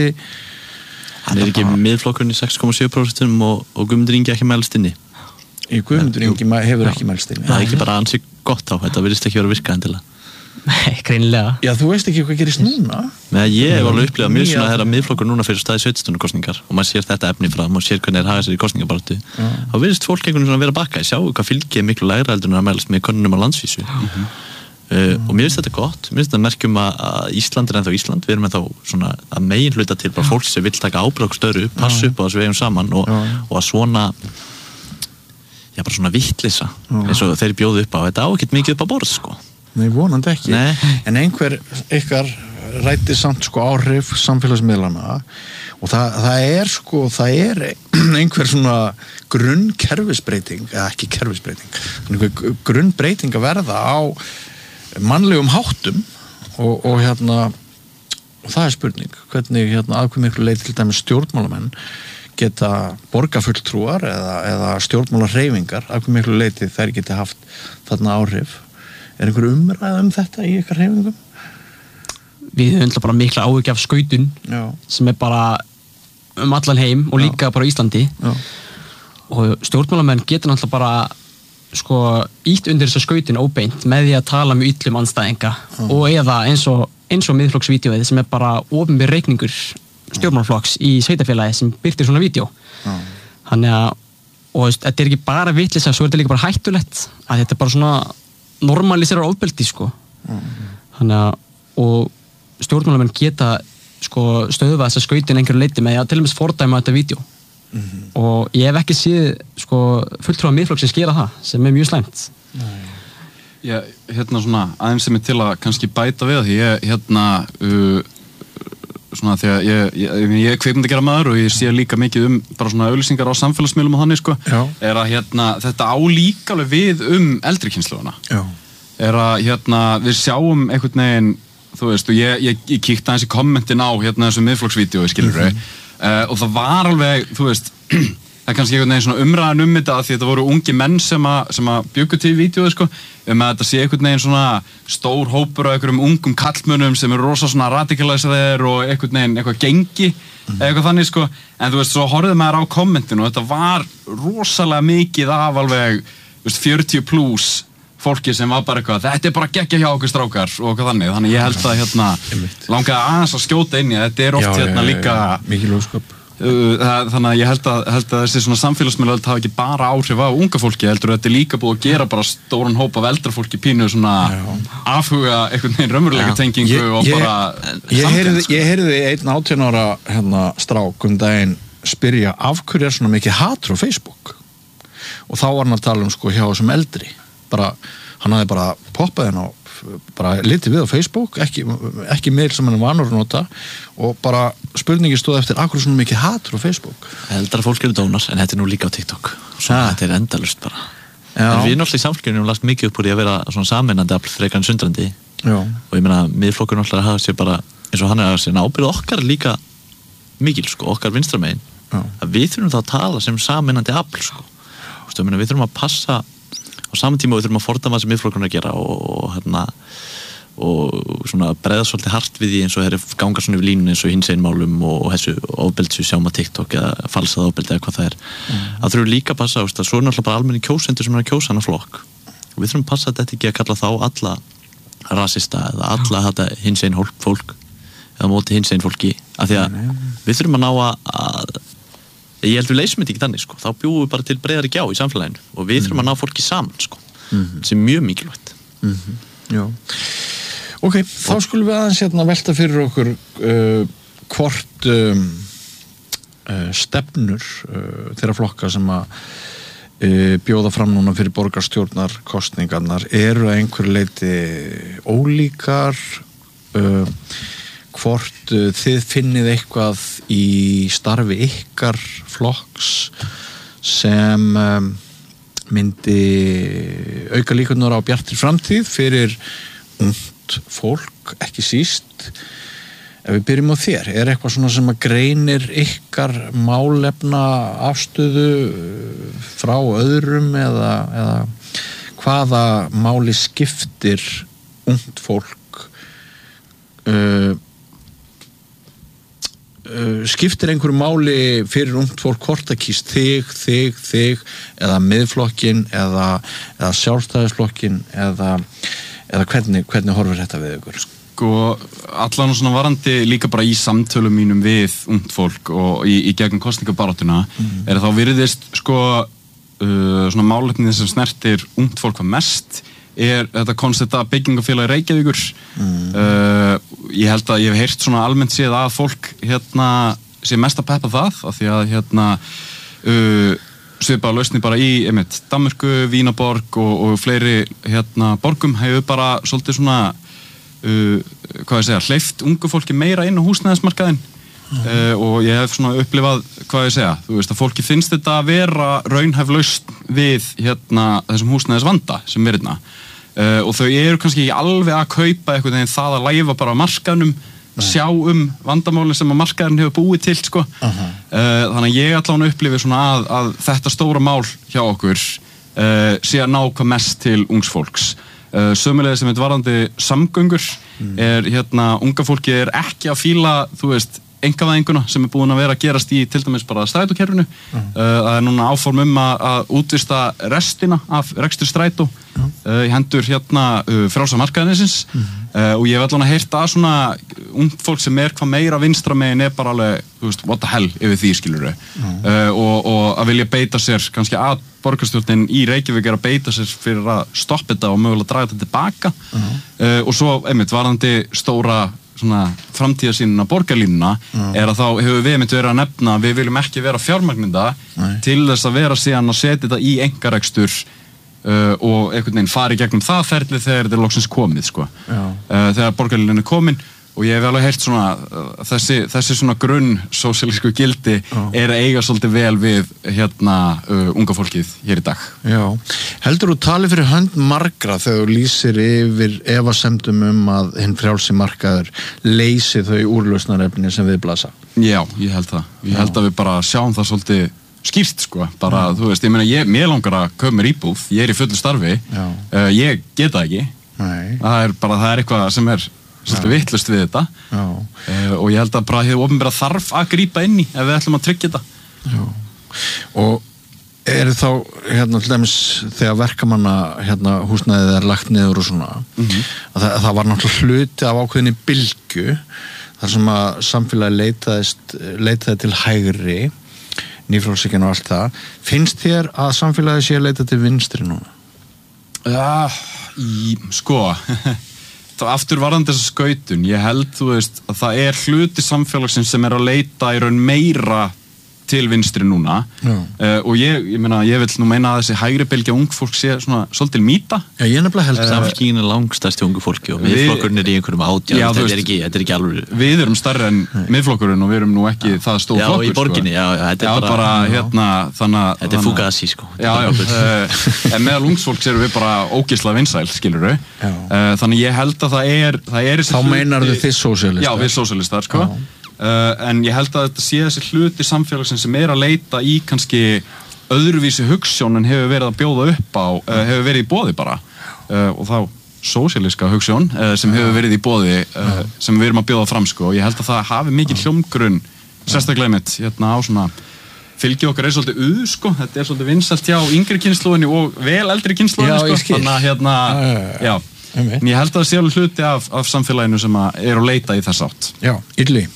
hann er ekki miðflokkurinn í sex komma sjö prósent og, og Guðmundur Ingi ekki mælst inni í Guðmundur Ingi hefur ekki mælst inni það er ekki bara ansi gott á, þetta virðist ekki vera að virka endilega Nei, greinilega. Já, þú veist ekki hvað gerist núna? Nei, ég hef alveg upplifað mjög svona þegar miðflokkur núna fyrir staði sveitarstjórnarkosningar og maður sér þetta efni fram og sér hvernig þeir haga sér í kosningabaráttu. Þá virðist fólk einhvern veginn að vera bakka, sjá hvað fylgið er miklu lægra heldur en að mælast með könnunum á landsvísu. Mm-hmm. uh, og mér finnst þetta gott, mér finnst þetta merkjum að, að Ísland er ennþá Ísland, við erum ennþá svona að megin hluta til bara fólk sem vill taka ábyrgð störu, passa upp á þessu vegum saman og, og að svona já, bara svona vittlisa eins og þeir bjóðu upp á, þetta á ekkert mikið upp á borð sko. Nei, vonandi ekki. Nei. En einhver ykkar rætti samt sko áhrif samfélagsmiðlana og það, það er sko, það er einhver svona grunnkerfisbreyting, eða ekki kerfisbreyting, einhver grunnbreyting að verða á mannlegum háttum og, og hérna, og það er spurning, hvernig hérna aðkvæm miklu leið til dæmis stjórnmálamenn geta borgarfulltrúar eða, eða stjórnmálarhreyfingar, aðkvæm miklu leið þær geta haft þarna áhrif. Er einhver umræða um þetta í ykkar hreyfingum? Við höfum bara mikla áhyggjur af skautun Já. Sem er bara um allan heim og líka Já. Bara á Íslandi Já. Og stjórnmálamenn getur náttúrulega bara sko ítt undir þessa skautun óbeint með því að tala með yllum andstæðinga Já. Og eða eins og, eins og miðflokksvídeóið sem er bara opinber reikningur stjórnmálaflokks í sveitarfélagi sem birtir svona vídeó þannig að og þetta er ekki bara vitleysa, svo er þetta líka bara hættulegt að þetta er bara svona normaliserar ofbeldi sko mm-hmm. þannig að og stjórnmálamenn geta sko stöðva þessa skautin einhverju leyti með að til og með fordæma þetta vídeo mm-hmm. og ég hef ekki séð sko fulltrúa miðflokksins gera það sem er mjög slæmt Já, hérna svona aðeins sem er til að kannski bæta við því ég hérna uh, svona því að ég, ég, ég er kvikmynd að gera maður og ég sé líka mikið um bara svona auglýsingar á samfélagsmiðlum og þannig sko Já. Er að hérna þetta á líka alveg við um eldri kynslóðana er að hérna við sjáum einhvern veginn þú veist og ég, ég, ég kíkti aðeins í kommentin á hérna þessu miðflokksvídeói skilur mm-hmm. uh, og það var alveg, þú veist það er kannski einhvern veginn svona umræðan um þetta því þetta voru ungi menn sem að, sem að bjuggu til vídeóið sko, um að þetta sé einhvern veginn svona stór hópur af einhverjum ungum kallmönnum sem eru rosa svona radikalisaðir og einhvern veginn eitthvað gengi mm. eitthvað þannig sko, en þú veist, svo horfði maður á kommentinu og þetta var rosalega mikið af alveg, þú veist, fjörutíu plus fólki sem var bara eitthvað, þetta er bara geggja hjá okkur strákar og eitthvað þannig, þannig ég held að hérna langaði aðeins að skjóta inn í þetta er oft já, hérna líka mikil ósköp Það, þannig að ég held að, held að þessi svona samfélagsmiðlar hafa ekki bara áhrif á unga fólki heldur þetta er líka búið að gera bara stóran hóp af eldra fólki pínu svona já. Afhuga einhvern veginn raunveruleika tengingu ég, og ég, bara ég heyrði, ég heyrði einn átján ára hérna, strák um daginn spyrja af hverju er svona mikið hatur á Facebook og þá var hann að tala um sko hjá þessum eldri bara, hann hafði bara poppað henn á bara litið við á Facebook ekki, ekki meil sem hann er vanur að nota og bara spurningi stóð eftir akkur svona mikið hatur á Facebook Eldra fólk eru dónar en þetta er nú líka á TikTok svo ja. Þetta er endalust bara Já. En við náttúrulega í samfélaginu erum lagt mikið upp úr í að vera svona sameinandi afl frekar en sundrandi Já. Og ég meina miðflokkur náttúrulega hafa sér bara eins og hann er að sér ábyrgð okkar líka mikil sko, okkar vinstramegin að við þurfum þá að tala sem sameinandi afl sko. Stu, meina, við þurfum að passa á saman tíma við þurfum að fordama sem miðflokkurinn að gera og hérna og svona bregða svolítið hart við því eins og þeir ganga svona yfir línun eins og hinsegin málum og þessu ofbeldi sem sjáum á TikTok eða falsað ofbeldi eða hvað það er mm. að þurfum líka að passa, veist, að svo er náttúrulega bara almenni kjósendur sem er að kjósa hana flokk og við þurfum að passa að þetta ekki að kalla þá alla rasista eða alla þetta hinsegin fólk eða móti hinsegin fólki af því að við þurfum að ná að ég held við leysum þetta ekki þannig sko, þá bjúum við bara til breiðari gjá í samfélaginu og við þurfum að ná fólki saman sko, mm-hmm. sem er mjög mikilvægt. Mm-hmm. Já. Ok, þá skulum við aðeins hérna velta fyrir okkur uh, hvort um, uh, stefnur uh, þeirra flokka sem að uh, bjóða fram núna fyrir borgarstjórnarkosningarnar eru að einhverju leyti ólíkar uh, hvort uh, þið finnið eitthvað í starfi ykkar flokks sem um, myndi auka líkurnar á bjartri framtíð fyrir ungt fólk, ekki síst ef við byrjum á þér, er eitthvað svona sem að greinir ykkar málefna afstöðu frá öðrum eða, eða hvaða máli skiptir ungt fólk uh, Uh, skiptir einhverju máli fyrir ungt fólk hvort að kýst þig, þig, þig eða miðflokkin eða, eða sjálfstæðisflokkin eða, eða hvernig, hvernig horfir þetta við ykkur? Sko, allan og svona varandi líka bara í samtölum mínum við ungt fólk og í, í gegnum kosningabaráttuna mm. er þá virðist sko uh, svona málefnið sem snertir ungt fólk hvað mest er þetta koncepta byggingafélagi Reykjavíkur mm. uh, ég held að ég hef heyrt svona almennt séð að fólk hérna sé mest að peppa það af því að hérna uh, svipaða lausni bara í einmitt Danmörku, Vínaborg og, og fleiri hérna borgum hefur bara svolítið svona uh, hvað ég segja, hleyft ungu fólki meira inn á húsnæðismarkaðinn mm. uh, og ég hef svona upplifað hvað ég segja, þú veist að fólki finnst þetta að vera raunhæf lausn við hérna þessum húsnæðisvanda sem er hérna Uh, og þau eru kannski ekki alveg að kaupa einhvern veginn það að læfa bara á markaðnum sjá um vandamálinn sem að markaðurinn hefur búið til sko. uh-huh. uh, þannig að ég allan upplifi svona að, að þetta stóra mál hjá okkur uh, sé að ná hvað mest til ungs fólks uh, sömulega sem þetta varðandi samgöngur mm. er hérna unga fólki er ekki að fíla þú veist einkavæðinguna sem er búin að vera að gerast í til dæmis bara strætókerfinu uh-huh. uh, það er núna áform um að, að útvista restina af rekstur strætó uh-huh. uh, í hendur hérna uh, frjálsa markaðinsins uh-huh. uh, og ég hef allan að heyrta að svona ungt fólk sem er hvað meira vinstra megin er bara alveg, þú veist, what the hell yfir því skilur uh-huh. uh, og, og að vilja beita sér kannski að borgarstjórnin í Reykjavík er að beita sér fyrir að stoppa þetta og mögulega draga þetta tilbaka uh-huh. uh, og svo, einmitt, varðandi stóra svona framtíðarsýnina borgarlínuna mm. er að þá hefur við myndið verið að nefna við viljum ekki vera fjármagninda til þess að vera síðan að setja þetta í einkarekstur uh, og einhvern veginn fari gegnum það ferli þegar þetta er loksins komið sko. uh, þegar borgarlínan er komin og ég hef alveg heyrt svona þessi, þessi svona grunn sósíalísku gildi Já. er að eiga svolítið vel við hérna uh, unga fólkið hér í dag. Já, heldur þú tali fyrir hönd margra þegar þú lýsir yfir efasemdum um að hinn frjálsi markaður leysi þau úrlausnarefni sem við blasa? Já, ég held það. Ég held að við bara sjáum það svolítið skýrt sko, bara Já. þú veist, ég meina ég, mér langar að kaupa mér íbúð, ég er í fullu starfi, uh, ég get það ekki. Nei. Það er bara, það er eitthvað sem er svolítið vittlust við þetta uh, og ég held að bara hefur opinbera þarf að grípa inn í ef við ætlum að tryggja þetta. Já. Og er þá hérna til dæmis þegar verkamanna hérna húsnæðið er lagt niður og svona mm-hmm. að það, það var náttúrulega hluti af ákveðinni bylgju þar sem að samfélagi leitaðist leitaði til hægri nýfrjálshyggjan og allt það. Finnst þér að samfélagi sé að leita til vinstri núna? Já, í, sko þá aftur varðandi þessa skautun, ég held þú veist að það er hluti samfélagsins sem er að leita í raun meira til vinstri núna uh, og ég, ég meina, ég vil nú meina að þessi hægri bylgja ung fólk sé svona svolítil mýta. Já, ég nefnilega held að samfélgin er langstærst í ungu fólki og miðflokkurinn er í einhverjum átján, já, þetta, er ekki, þetta er ekki alveg. Við erum stærri en miðflokkurinn og við erum nú ekki já. það stór já, flokkur. Já, í borginni, sko. já, já, þetta er já, bara, bara hérna, þannig að... Þetta er Fugazi, sko. Já, já, uh, en meðal ungs erum við bara ógeðslega vinsæl, skilur við. Uh, þannig ég held að það er... Það er Þá meinarðu þið sósíalistar? Já, við sósíalistar, sko. Uh, en ég held að þetta sé þessi hluti samfélagsins sem er að leita í kannski öðruvísi hugsjón en hefur verið að bjóða upp á, uh, hefur verið í boði bara uh, og þá sósíalíska hugsjón uh, sem hefur verið í boði uh, sem við erum að bjóða fram sko og ég held að það hafi mikið hljómgrunn sérstaklega mitt hérna á svona fylgi okkar er svolítið uð sko, þetta er svolítið vinsælt hjá yngri kynslóðinni og vel eldri kynslóðinni sko, þannig að hérna já, en ég held að það sé alveg hluti af, af samfélaginu sem að er að leita í þess átt. Já, Ylli.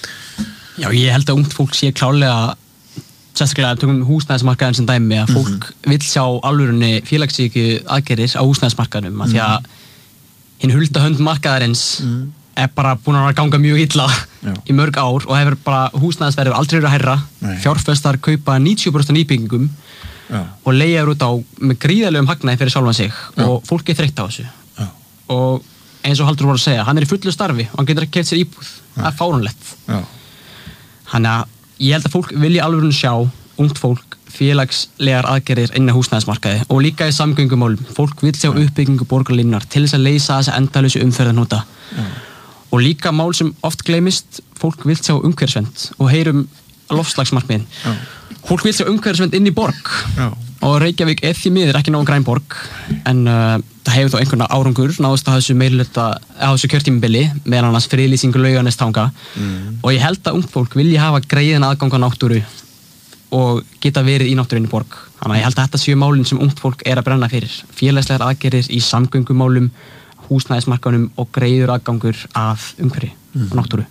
Já, ég held að ungt fólk sé klálega sérstaklega tökum húsnæðismarkaðin sem dæmi að fólk mm-hmm. vill sjá alvörunni félagsíku aðgerðis á húsnæðismarkaðinum mm-hmm. af því að hinn huldahönd markaðarins mm-hmm. er bara búin að ganga mjög illa Já. í mörg ár og hefur bara húsnæðisverðið aldrei verið að hærra Nei. fjárfestar kaupa níutíu prósent nýbyggingum Já. og leigja út á með gríðarlegum hagnaði fyrir sjálfan sig Já. og fólk er þreytt á þessu Já. og eins og Halldór voru að segja, hann er í fullu starfi og hann getur ekki keypt sér íbúð, það er fáránlegt Þannig að ég held að fólk vilji alveg sjá ungt fólk félagslegar aðgerðir inn á húsnæðismarkaði og líka í samgöngumálum. Fólk vil sjá uppbyggingu borgarlínunar til þess að leysa þessi endalausu umferðarhnúta. Og líka mál sem oft gleymist, fólk vil sjá umhverfisvernd og heyrum loftslagsmarkmiðin. Fólk vil sjá umhverfisvernd inn í borg Já. og Reykjavík er því miður ekki nógu græn borg en uh, það hefur þó einhverna árangur náðust á þessu meirhluta á þessu kjörtímabili meðan annars friðlýsingu Laugarnestanga mm. og ég held að ungt fólk vilji hafa greiðan aðgang á náttúru og geta verið í náttúrunni borg þannig að ég held að þetta séu málin sem ungt fólk er að brenna fyrir félagslegar aðgerðir í samgöngumálum húsnæðismarkanum og greiður aðgangur af umhverfi mm. og náttúru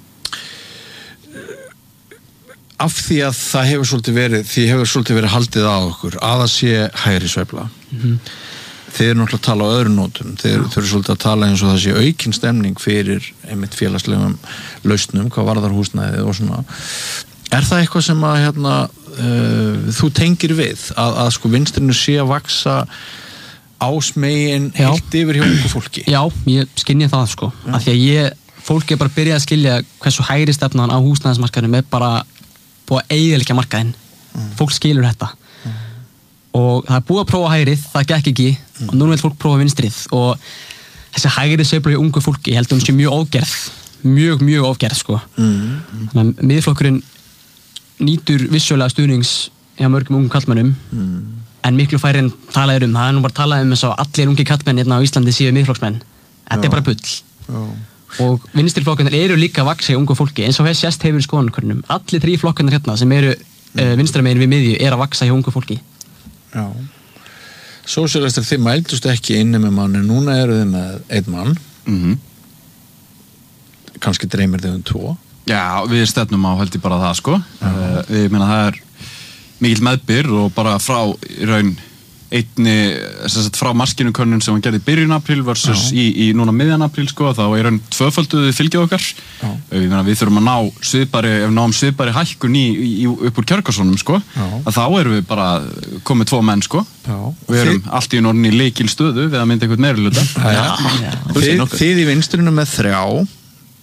Af því að það hefur svolítið verið því hefur svolítið verið haldið á okkur að það sé hægri sveifla mm-hmm. Þeir eru náttúrulega að tala á öðrum nótum þeir, þeir eru svolítið að tala eins og það sé aukin stemning fyrir einmitt félagslegum lausnum, hvað varðar húsnæðið og svona Er það eitthvað sem að hérna, uh, þú tengir við að, að sko vinstrinu sé að vaksa ásmegin heilt yfir hjá ungu fólki? Já, ég skynja það sko Já. Af því að ég, fólk er bara að byrja að skilja hversu hægri stefnan á húsnæðismarkaðinum er bara búið að eyðileggja markaðinn mm. fólk skilur þetta mm. og það er búið að prófa hægrið, það gekk ekki mm. og núna vil fólk prófa vinstrið og þessi hægrið sveifla í ungu fólki ég held að hún sé mjög ofgerð mjög, mjög ofgerð sko mm. þannig að miðflokkurinn nýtur vissulega stuðnings hjá mörgum ungum kallmennum mm. en miklu færri en talaður um það er nú bara talað um þess að allir ungi kallmenn hérna á Íslandi séu miðflokksmenn þetta er bara bull Já. Og vinstriflokkarnir eru líka að vaksa í ungu fólki eins og hér sést hefur í skoðanakönnunum allir þrír flokkarnir hérna sem eru mm. uh, vinstramegin við miðju er að vaksa hjá ungu fólki Já Sósíalistar þið mældust ekki inni með manni núna eru þið með einn mann mm-hmm. kannski dreymir þið um tvo Já, við stefnum á held ég bara það sko uh, við meina það er mikill meðbyr og bara frá í raun einni, sagt, frá maskinukönnun sem hann gerði í byrjun apríl versus í, í núna miðjan apríl sko, þá er hann tvöfölduði fylgja okkar við, við þurfum að ná svipari, ef náum svipari hækkun í, í, upp úr Kjörgárssonum sko, að þá erum við bara komið tvo menn sko Já. Við erum þið... allt í norðin í leikil stöðu við að mynda eitthvað meiri hluta Þið, þið í vinstrinu með þrjá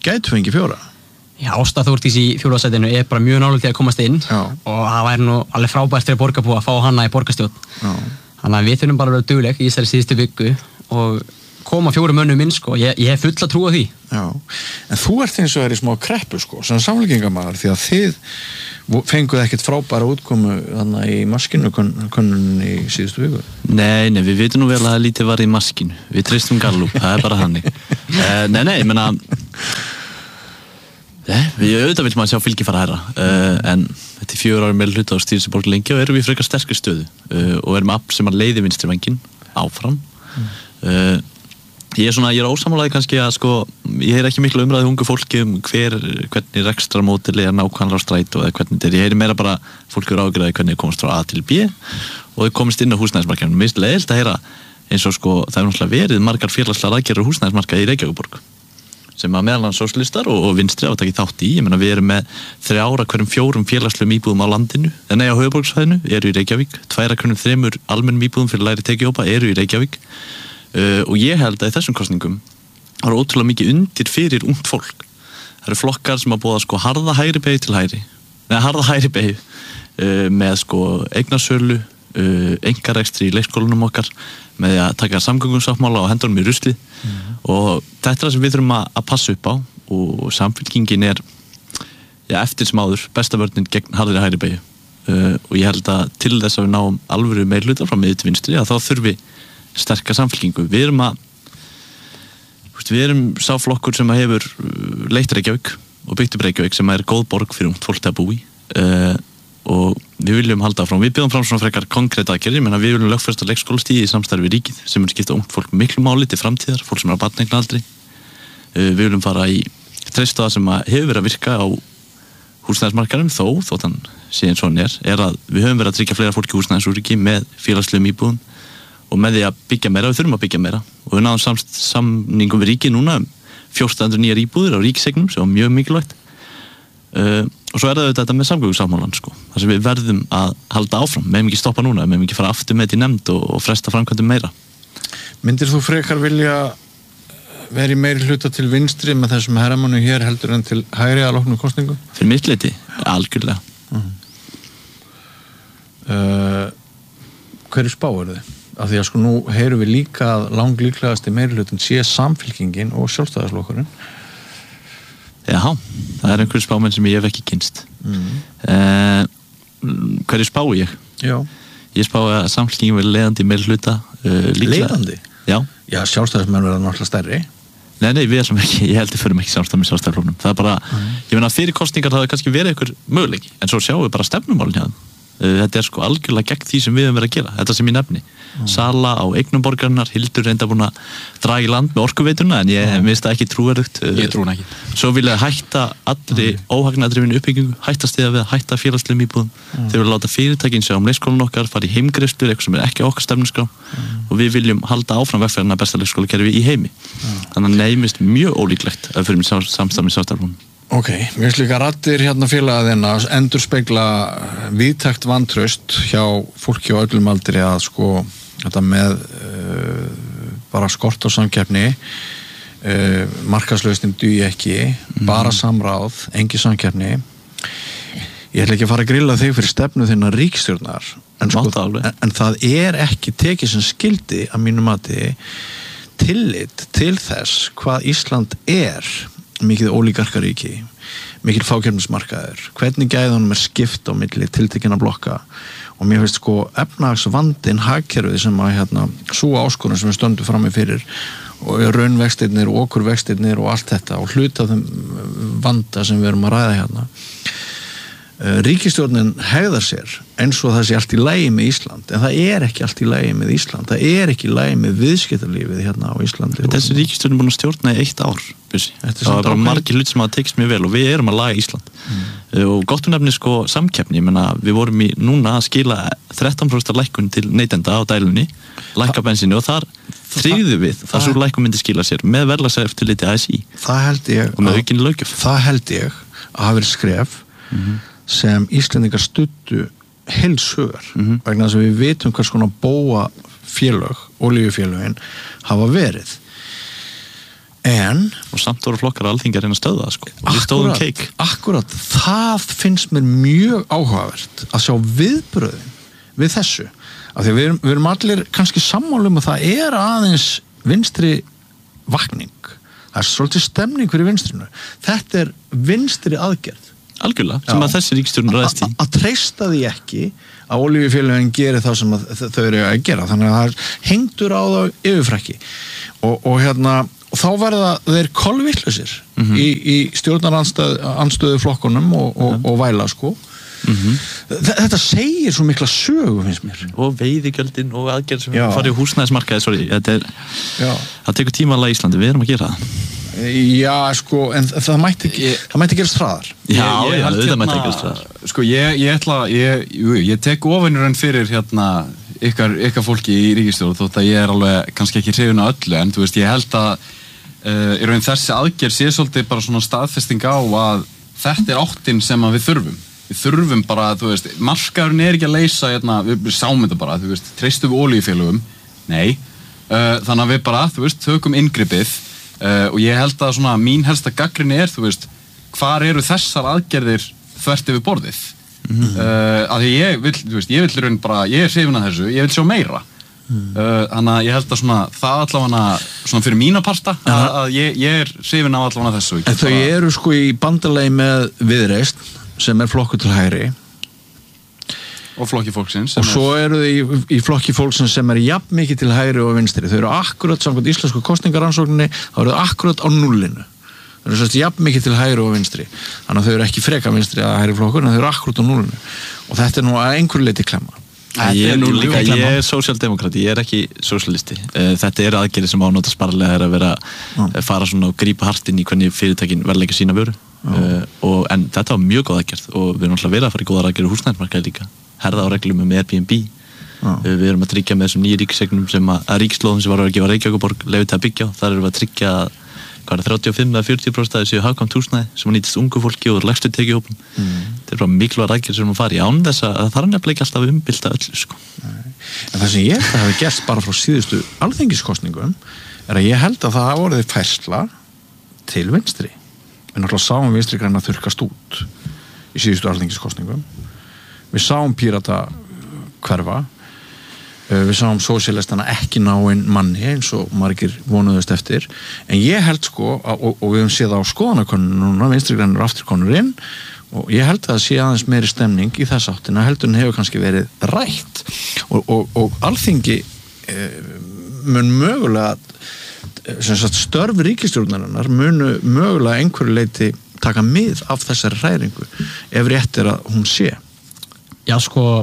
gætu fengið fjóra. Já, Ásta Þórdís í fjórðasætinu er bara mjög nálega til að komast inn Já. og það væri nú alveg frábært fyrir borgarbúa að fá hana í borgarstjórn. Já. Þannig að við þurfum bara að vera dugleg í þessari síðustu viku og koma fjórum mönnum inn sko, ég, ég hef full að trúa því. Já, en þú ert eins og er í smá kreppu sko, sem samfélkingamæður, því að þið fenguð ekkert frábæra útkomu þannig í maskinu könnunni í síðustu viku. Nei, nei, við veitum nú vel að lítið var í maskinu. Við treystum Gallup, það er bara hannig. uh, Nei, nei, ég menna Nei, við auðvitað vil maður sjá fylgi fara hærra, uh, en þetta er fjögur ári meðal hluta á stýrisborg lengi og erum við frekar sterkri stöðu uh, og erum afl sem að leiði vinstri vænginn áfram. Uh, ég er svona, ég er ósammálaði kannski að sko, ég heyr ekki miklu umræði ungu fólki um hver, hvernig rekstramódeli er nákvæmlega á strætó eða hvernig þetta er. Ég heyri meira bara fólki eru ágjörði hvernig þau komast frá A til B og þau komist inn á húsnæðismarkaðinu. Mér finnst leiðilegt að heyra eins og sko, það er náttúrulega verið margar félagslegar aðgerðir á húsnæðismarkaði í Reykjavíkurborg sem að meðal annars sósíalistar og, og vinstri hafa takið þátt í. Ég meina við erum með þrjára hverjum fjórum félagslegum íbúðum á landinu, en nei á höfuðborgarsvæðinu eru í Reykjavík, tværa hverjum þremur almennum íbúðum fyrir lægri tekjuhópa eru í Reykjavík uh, og ég held að í þessum kosningum var ótrúlega mikið undir fyrir ungt fólk. Það eru flokkar sem að búa sko harða hægri beygju til hægri, neða harða hægri beygju uh, með sko eignarsölu, uh, einkarekstri í leikskólanum okkar, með því að taka samgöngusáttmála og hendunum í rusli mm. og þetta er það sem við þurfum að, að passa upp á og samfylkingin er ja, eftir sem áður besta vörnin gegn harðri hægri beygju uh, og ég held að til þess að við náum alvöru meirhluta frá miðju til vinstri að þá þurfi sterka samfylkingu. Við erum að við erum sá flokkur sem að hefur leitt Reykjavík og byggt upp Reykjavík sem er góð borg fyrir ungt fólk til að búi uh, og við viljum halda áfram, við bjóðum fram svona frekar konkrétt aðgerðir, menn að við viljum lögfesta leikskólastígi í samstarfi við ríkið sem mun skipta ungt fólk miklu máli til framtíðar, fólk sem er á barneignaaldri. Við viljum fara í treysta það sem að hefur verið að virka á húsnæðismarkaðnum þó, þótt hann sé eins og hann er, er að við höfum verið að tryggja fleira fólki húsnæðisúriki með félagslegum íbúðum og með því að byggja meira, við þurfum að byggja meira og við náðum sam- samningum við ríkið núna um fjórtán hundruð nýjar íbúðir á ríkiseignum sem var mjög mikilvægt. Uh, og svo er það þetta með samgöngusáttmálann sko, þar sem við verðum að halda áfram, við hefum ekki stoppa núna, við hefum ekki fara aftur með þetta í nefnd og, og fresta framkvæmdum meira. Myndir þú frekar vilja vera í meiri hluta til vinstri með þessum herramannu hér heldur en til hægri að loknum kosningum? Fyrir mitt leyti, algjörlega. Uh-huh. Uh, hverju spá eru þið? Af því að sko nú heyrum við líka að langlíklegasti meiri hlutin sé samfylkingin og sjálfstæðisflokkurinn. Já, það er einhverju spámenn sem ég hef ekki kynst. Mm. Uh, hverju spá ég? Já. Ég spá að samfélkingin verður leiðandi í meiri hluta. Uh, leiðandi? Já. Já, sjálfstæðismenn verður náttúrulega stærri. Nei, nei, við ætlum ekki, ég held að förum ekki samstæð með sjálfstæðisflokknum. Það er bara, mm. ég meina fyrir kosningar það hefur kannski verið einhver möguleiki, en svo sjáum við bara stefnumálinn hjá þeim. Þetta er sko algjörlega gegn því sem við höfum verið að gera, þetta sem ég nefni. Mm. Sala á eignum borgarinnar, Hildur reynda búin að draga í land með orkuveituna en ég mm. veist það ekki trúverðugt. Ég trúin ekki. Svo vil ég hætta allri mm. óhagnadrifinu uppbyggingu, hætta stiða við að hætta félagslegum íbúðum. Mm. Þeir vilja láta fyrirtækin sjá um leikskólan okkar, fara í heimgreiðslur, eitthvað sem er ekki okkar stefnuskrá mm. og við viljum halda áfram vegferðina besta leikskólakerfi í heimi. Mm. Þannig að neymist mjög ólíklegt að fyrir mig samstafni sástaflunum. Ok, mér finnst líka raddir hérna félagaðina endur spegla víðtækt vantraust hjá fólki á öllum aldri að sko þetta með uh, bara skort á samkeppni uh, markaðslausnin dugi ekki mm. bara samráð, engi samkeppni. Ég ætla ekki að fara að grilla þig fyrir stefnu þinnar ríkisstjórnar en, sko, en, en það er ekki tekið sem skildi að mínu mati tillit til þess hvað Ísland er mikið ólíkarkaríki, mikil fákeppnismarkaður, hvernig gæðunum er skipt á milli tiltekinna blokka og mér finnst sko efnahagsvandinn hagkerfið sem að hérna sú áskorun sem við stöndum frammi fyrir og raunvextirnir og okurvextirnir og allt þetta og hluta þeim vanda sem við erum að ræða hérna. Ríkisstjórnin hegðar sér eins og það sé allt í lagi með Ísland en það er ekki allt í lagi með Ísland, það er ekki í lagi með viðskiptalífið hérna á Íslandi. Þessi ríkisstjórnin er búin að stjórna í eitt ár það var bara margir hlut sem hafa tekist mjög vel og við erum að laga Ísland mm. og gott um nefni sko samkeppni, ég menna við vorum í núna að skila þrettán prósent lækkun til neytenda á dælunni, lækka bensínu og þar tryggðu við það, það svo lækkun myndi skila sér með verðlagseftirliti A S í það held ég og með aukinni löggjöf. Það held ég að hafa verið skref mm-hmm. sem Íslendingar studdu heilshugar mm-hmm. vegna þess að við vitum hvers konar bóa félög, olíufélögin hafa verið. En og samt voru flokkar alþingi að reyna að stöða það sko. og við stóðum keik. Akkurat, það finnst mér mjög áhugavert að sjá viðbröðin við þessu, af því að við erum, við erum allir kannski sammála um að það er aðeins vinstri vakning, það er svolítið stemning fyrir vinstrinu, þetta er vinstri aðgerð algjörlega, sem Já. að þessi ríkisstjórn ræðst í að treysta því ekki að olíufélögin geri það sem að þau eru að gera, þannig að það hengdur á það yfirfrækki og, og hérna og þá verða þeir kolvittlausir mm-hmm. í, í stjórnarandstöðu flokkunum og, og, mm-hmm. og væla sko mm-hmm. þetta segir svo mikla sögu finnst mér og veiðigjöldin og aðgerð sem Já. farið í húsnæðismarkaði sorry, þetta er, það tekur tíma alveg í Íslandi, við erum að gera það Já, sko, en það mætti ekki ég, það mætti gerast hraðar Já, ég, ég já, þetta mætti ekki gerast hraðar Sko, ég, ég ætla ég, jú, ég tek ofinurinn fyrir hérna ykkar, ykkar fólki í ríkisstjórn þótt að ég er alveg kannski ekki hrifin á öllu en þú veist, ég held að uh, í raun þessi aðgerð sé svolítið bara svona staðfesting á að þetta er áttin sem að við þurfum við þurfum bara, þú veist, markaðurinn er ekki að leysa hérna, við, við sáum þetta bara, þú veist treystum við olíufélögum, nei uh, þannig að við bara, þú veist, tökum inngripið Uh, og ég held að svona mín helsta gagnrýni er, þú veist, hvar eru þessar aðgerðir þvert yfir borðið mm-hmm. uh, að því ég vil, þú veist, ég vil raun bara, ég er hrifin að þessu, ég vil sjá meira mm. uh, þannig að ég held að svona það allavega svona fyrir mína parta ja. að, að ég, ég er hrifin af allavega þessu En þau bara... eru sko í bandalagi með Viðreisn sem er flokkur til hægri og flokki fólksins og svo eru þau í, í flokki fólksins sem er jafn mikið til hægri og vinstri þau eru akkurat samkvæmt íslensku kosningarannsókninni þá eru þau akkurat á nullinu þau eru svolítið jafn mikið til hægri og vinstri þannig að þau eru ekki freka vinstri að hægri flokkur en þau eru akkurat á nullinu og þetta er nú að einhverju leyti klemma Ég er nú líka, ég er sósíaldemokrati, ég er ekki sósíalisti. Þetta er aðgerðir sem ánóta sparlega er að vera að fara svona og grípa hart inn í hvernig fyrirtækin verðleika sína vöru uh, og, en þetta var mjög góð aðgerð og við erum alltaf verið að fara í góðar aðgerðir húsnæðismarkaði líka herða á reglum um Airbnb uh, við erum að tryggja með þessum nýju ríkiseignum sem að, að ríkislóðum sem var að gefa Reykjavíkurborg leyfi til að byggja á, þar erum við að tryggja hvað er þrjátíu og fimm eða fjörutíu prósent að þessu hagkvæmt húsnæði sem að nýtist ungu fólki og lægstu tekjuhópum mm. þetta er bara mikilvæg aðgerð sem að fara í án þess að það er nefnilega ekki alltaf umbylta öllu sko. En það sem ég held að hafi gerst bara frá síðustu alþingiskostningum er að ég held að það hafi orðið færsla til vinstri við náttúrulega sáum vinstri græna þurrkast út í síðustu alþingiskostningum við sáum Pírata hverfa við sáum sósíalistana ekki ná inn manni eins og margir vonuðust eftir en ég held sko og, og við höfum séð á skoðanakönnun núna vinstri grænir aftur konur inn og ég held að það sé aðeins meiri stemning í þess áttina heldur en hefur kannski verið rætt og, og, og alþingi e, mun mögulega sem sagt störf ríkisstjórnarinnar munu mögulega einhverju leiti taka mið af þessari hræringu ef rétt er að hún sé Já sko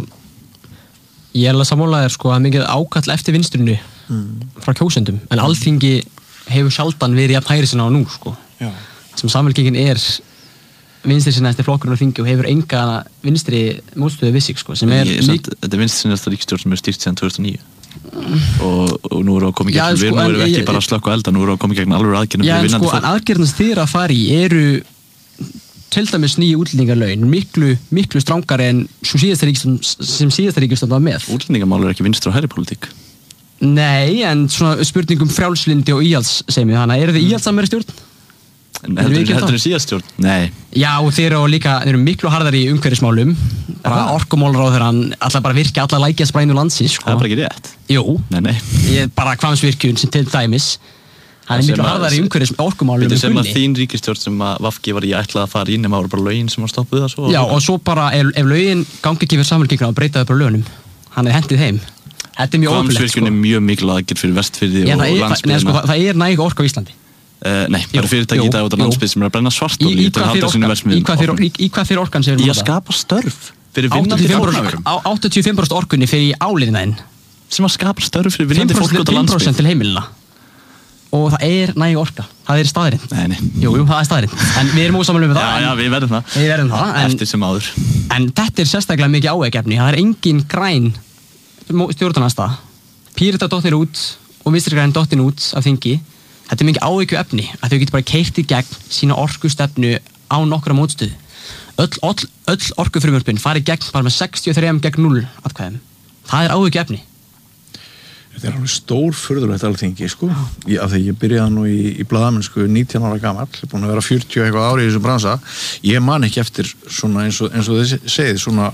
ég er alveg sammálaður sko að mikið ákall eftir vinstrinu mm. frá kjósendum en alþingi hefur sjaldan verið jafn hægri sinna á nú sko Já. sem samfélkingin er vinstri sinna eftir flokkurinn á þingi og hefur enga vinstri mótstöðu við sig sko sem er ég, samt, þetta er vinstri sinna eftir ríkisstjórn sem er stýrt síðan tvö þúsund og níu og, og nú eru að koma í gegn við sko, erum ekki ég, bara að slökka elda, nú eru að koma í gegn alveg aðgerðum Já en sko en aðgerðum þeirra að fara í eru til dæmis nýju útlendingarlaun miklu, miklu strangari en svo síðasta ríkistönd sem síðasta ríkistönd var með. Útlendingamál er ekki vinstri og hægri pólitík. Nei, en svona spurningum frjálslindi og íhaldssemi, þannig að eru þið íhaldsamari stjórn? Heldur þið síðast stjórn? Nei. Já, og þeir eru líka, þeir eru miklu harðar í umhverfismálum, bara orkumálráðherrann, alltaf bara virkja alla lækjasprænu landsins, sko. Það er bara ekki rétt. Jú. Nei, nei. Ég bara Hvammsvirkjun sem til dæmis. Það er miklu harðar í umhverfis orkumálum. Þetta sem að þín ríkisstjórn sem að V G var í ætlað að fara inn, en það voru bara lögin sem að stoppuð það svo. Já, og svo bara, ef, ef lögin gangi ekki fyrir samfélkinguna og breytaði bara lögunum, hann er hendið heim. Þetta er mjög ótrúlegt, sko. Hvammsvirkjun er mjög mikil aðgerð fyrir Vestfirði Já, og það er, landsbyggðina. Nei, sko, það er næg orka á Íslandi. Uh, nei, bara fyrirtæki í dag út á landsbyggð sem er að brenna svartolíu til að halda sínum verksmiðjum. Í hvað fyrir orkan sem við erum að skapa störf fyrir vinnandi fólk. áttatíu og fimm prósent orkunni fyrir í áliðnaðinn. Sem að skapa störf fyrir vinnandi fólk út á landsbyggð. fimm prósent til heimilina. Og það er næg orka. Það er staðurinn. Nei, nei. Jú, jú, það er staðurinn. En við erum ósamlega með það. Já, já, við verðum það. Við verðum það. En, eftir sem áður. En þetta er sérstaklega mikið áhugaefni. Það er engin græn stjórnarandstaða. Pírata dottir út og Vinstri græn dottin út af þingi. Þetta er mikið áhyggjuefni að þau getur bara keyrt í gegn sína orkustefnu á nokkra mótstöðu. Öll, öll, öll orkufrumvörpin fari gegn bara með sextíu og þrjú gegn núll atkvæðum. Það er áhyggjuefni. Þetta er alveg stór furðulegt alþingi, sko. Ég, af því ég byrjaði nú í, í blaðamennsku nítján ára gamall, búin að vera fjörutíu eitthvað ári í þessum bransa. Ég man ekki eftir svona eins og, eins og þið segið, svona,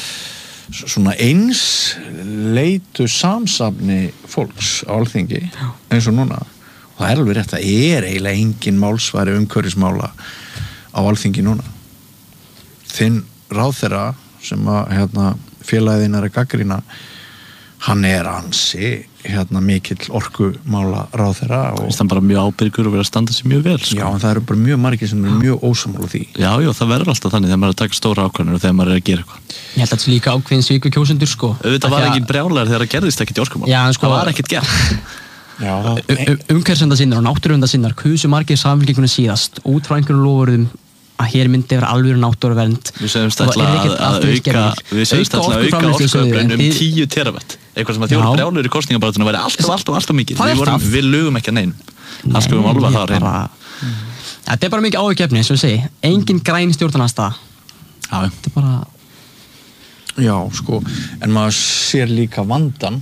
svona einsleitu samsafni fólks á alþingi, eins og núna. Og það er alveg rétt, það er eiginlega engin málsvari umhverfismála á alþingi núna. Þinn ráðherra sem að hérna, félagin er að gagnrýna, hann er ansi hérna mikill orkumála ráðherra og það er bara mjög ábyrgur og verið að standa sér mjög vel sko. Já, en það eru bara mjög margir sem eru mjög ósammála því. Já, já, það verður alltaf þannig þegar maður er að taka stóra ákvarðanir og þegar maður er að gera eitthvað. Ég held að þetta er líka ákveðin sviku kjósendur sko. Auðvitað var ekki brjálæður þegar það gerðist ekkert í orkumál. Já, en sko, það var ekkert gert. Já, það... um, umhverfisverndarsinnar og náttúruverndarsinnar kusu margir samfélkingunum síðast út frá einhverjum loforðum að hér myndi vera alvöru náttúruvernd. Við segjumst ætla að, að auka við segjumst ætla að auka orkuöflun um tíu terawatt. Eitthvað sem að þjóður brjálur í kosningabaráttunum væri alltaf, alltaf, alltaf mikið. Við, vorum, við lögum ekki að neinn. Það skulum alveg það reyna. Þetta er bara mikið áhugjefni, eins og ég segi. Engin græn stjórnarandstaða. Já. Þetta er bara... Já, sko. En maður sér líka vandan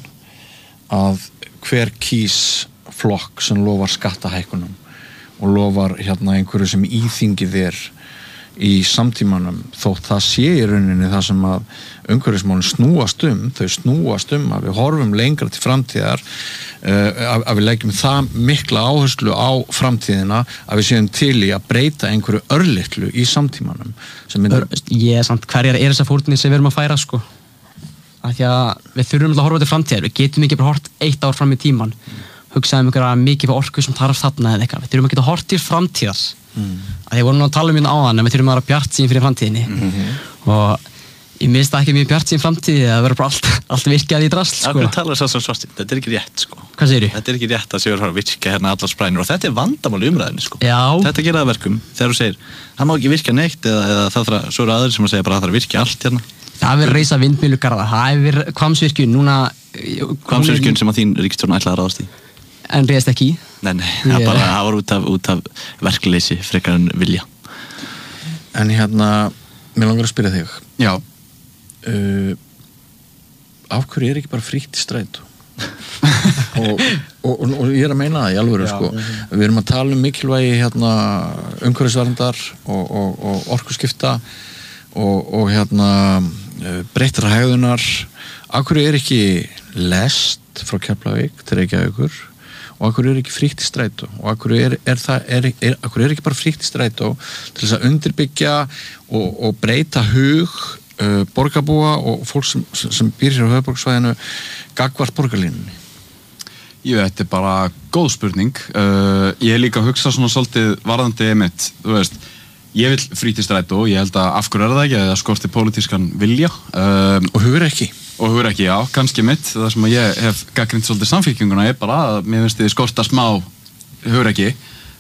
að hver kýs flokk sem lofar skattahækkunum og lofar hérna einhverju sem íþingið er í samtímanum, þótt það sé í rauninni það sem að umhverfismálin snúast um, þau snúast um að við horfum lengra til framtíðar uh, að, að við leggjum það mikla áherslu á framtíðina að við séum til í að breyta einhverju örlitlu í samtímanum sem myndir... Ég er samt, hverjar er þessar fórnir sem við erum að færa sko af því að við þurfum að horfa til framtíðar, við getum ekki bara hort eitt ár fram í tíman hugsaðum einhverja mikið orku sem þarf þarna eða eitthvað, við þurfum að geta hort til framtíðar mm. að því vorum að tala um hérna áðan en við þurfum að vera bjart sín fyrir framtíðinni mm-hmm. og ég minnst ekki mjög bjart sín framtíði að vera bara allt, allt virkjað í drasl sko. Akkur talar þess að svartinn, þetta er ekki rétt sko. Hvað segirðu? Þetta er ekki rétt að séu að virkja hérna allar sprænur og þetta er vandamál í umræðinni sko. Já. Þetta gera það verkum þegar þú segir það má ekki virkja neitt eða, eða það þarf að svo eru aðrir sem að segja bara að það þarf að virkja allt hérna. Það hefur reisa vindmyllugarða, það hefur Hvammsvirkjun núna Hvammsvirkjun sem að þín ríkisstjórn ætlaði að ráðast í. En réðst ekki í? Nei, nei, það yeah. bara, það var út af, út af verkleysi frekar en vilja. En hérna, mér langar að spyrja þig. Já. Uh, af hverju er ekki bara frítt í strætó? og, og, og, og ég er að meina það í alvöru, sko. Mm-hmm. Við erum að tala um mikilvægi hérna, umhverfisverndar og, og, og orkuskipta og, og hérna, breyttra hegðunar. Af hverju er ekki lest frá Keflavík til Reykjavíkur og af hverju er ekki frítt í strætó og af hverju er, er, það, er, er, af hverju er ekki bara frítt í strætó til þess að undirbyggja og, og breyta hug uh, borgarbúa og fólk sem, sem býr hér á höfuðborgarsvæðinu gagnvart borgarlínunni? Jú, þetta er bara góð spurning. Uh, ég er líka að hugsa svona svolítið varðandi mitt, þú veist, ég vil frítt í strætó, ég held að af hverju er það ekki, að það skorti pólitískan vilja. Um, og hugur ekki. Og hugur ekki, já, kannski mitt. Það sem að ég hef gagnrýnt svolítið samfylkinguna er bara að mér finnst þið skorta smá hugur ekki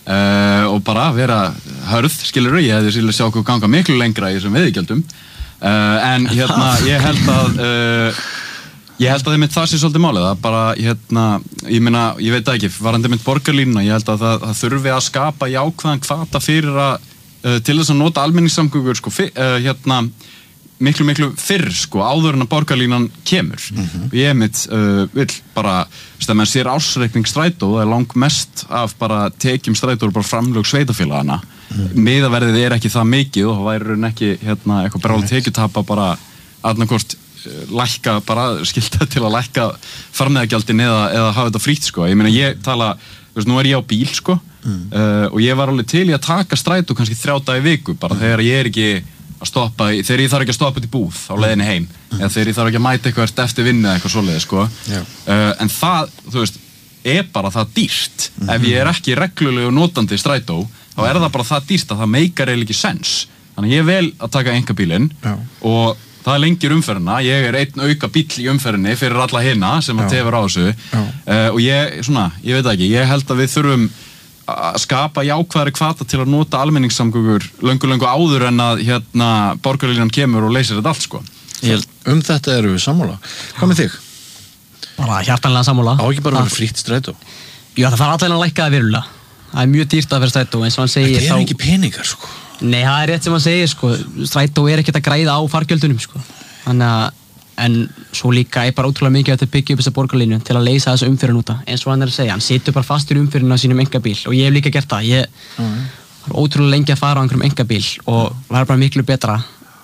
uh, og bara vera hörð, skilur ég hefði skilur sjá okkur ganga miklu lengra í þessum veiðigjöldum. Uh, en hérna, ég held að uh, ég held að þið mitt það sé svolítið málið, það bara, hérna, ég meina, ég veit ekki, varandi mitt borgarlínuna, ég held að það, það þurfi að skapa jákvæðan hvata fyrir að uh, til þess að nota almenningssamgöngur, sko, fyr, uh, hérna, miklu, miklu fyrr, sko, áður en að borgarlínan kemur. Mm-hmm. Ég mitt uh, vil bara, veist að mann sér ársreikning strætó, það er lang mest af bara tekjum strætó og bara framlög sveitafélagana. Mm-hmm. Miðaverðið er ekki það mikið og það væri raun ekki, hérna, eitthvað bráli tekjutapa bara annarkvort lækka, bara skilta til að lækka farmiðagjaldin eða, eða hafa þetta frítt, sko. Ég meina, ég tala, þú veist, nú er ég á bíl, sko, mm. uh, og ég var alveg til í að taka strætó kannski þrjá daga í viku, bara mm. þegar ég er ekki að stoppa, þegar ég þarf ekki að stoppa til búð á leiðinni heim, mm. eða þegar ég þarf ekki að mæta eitthvað eftir vinnu eða eitthvað svoleiði, sko. Uh, en það, þú veist, er bara það dýrt. Mm. Ef ég er ekki reglulegu notandi strætó, þá er það bara það dýrt að það meikar eiginlega ekki sens. Þannig ég vel að taka einkabílinn og það lengir umferðina, ég er einn auka bíll í umferðinni fyrir alla hina sem að tefur á þessu. Uh, og ég, svona, ég veit ekki, ég held að við þurfum að skapa jákvæðari hvata til að nota almenningssamgöngur löngu löngu áður en að hérna borgarlínan kemur og leysir þetta allt, sko. Ég, um þetta eru við sammála. Hvað með þig? Bara hjartanlega sammála. Á ekki bara að vera frítt strætó? Já, það fara allir að lækka það verulega. Það er mjög dýrt að vera strætó, eins og hann segir. Þetta er ekki peningar, sko. Nei, það er rétt sem hann segir, sko. Strætó er ekkert að græða á fargjöldunum, sko. Þannig að en svo líka er bara ótrúlega mikið að þetta byggja upp þessa borgarlínu til að leysa þessu umfyrir úta, eins og hann er að segja, hann situr bara fastur í umfyririnn á sínum engabíl og ég hef líka gert það, ég mm. var ótrúlega lengi að fara á einhverjum engabíl og var bara miklu betra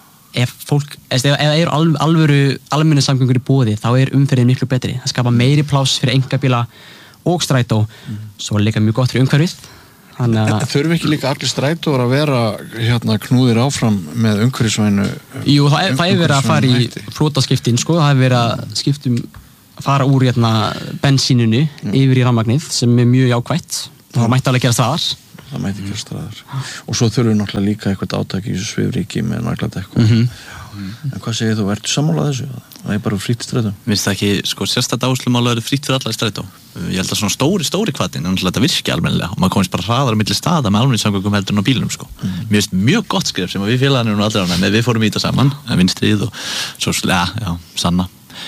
ef fólk, eða ef eru alv, alvöru almennu samgöngur í boði, þá er umferðin miklu betri, það skapa meiri pláss fyrir engabíla og strætó, mm. svo líka mjög gott fyrir umhverfið. Þannig að þurfi ekki líka allir strætóar að vera hérna knúðir áfram með umhverfisvænu? Jú, það er, það er verið að fara í flótaskiptin, sko, það er verið að skiptum fara úr hérna bensíninu mm. yfir í rafmagnið sem er mjög jákvætt, mm. það mætti alveg gera staðar. Það mætti gera staðar. Og svo þurfum við náttúrulega líka eitthvað átak í þessu svifríki með nagladekk. Mm -hmm. En hvað segir þú, ertu sammálað þessu? Það er bara frítt strætó. Minnst það ekki, sko, sérstætt áherslumála er frítt fyrir alla í strætó. Ég held að svona stóri, stóri hvatinn er náttúrulega þetta virki almennilega og maður komist bara hraðar á milli staða með almenningssamgöngum heldur en á bílunum, sko. Mm. Mér finnst mjög gott skref sem við félagarnir og allir ána með við fórum í þetta saman, vinstrið og svo, ja, já, sanna.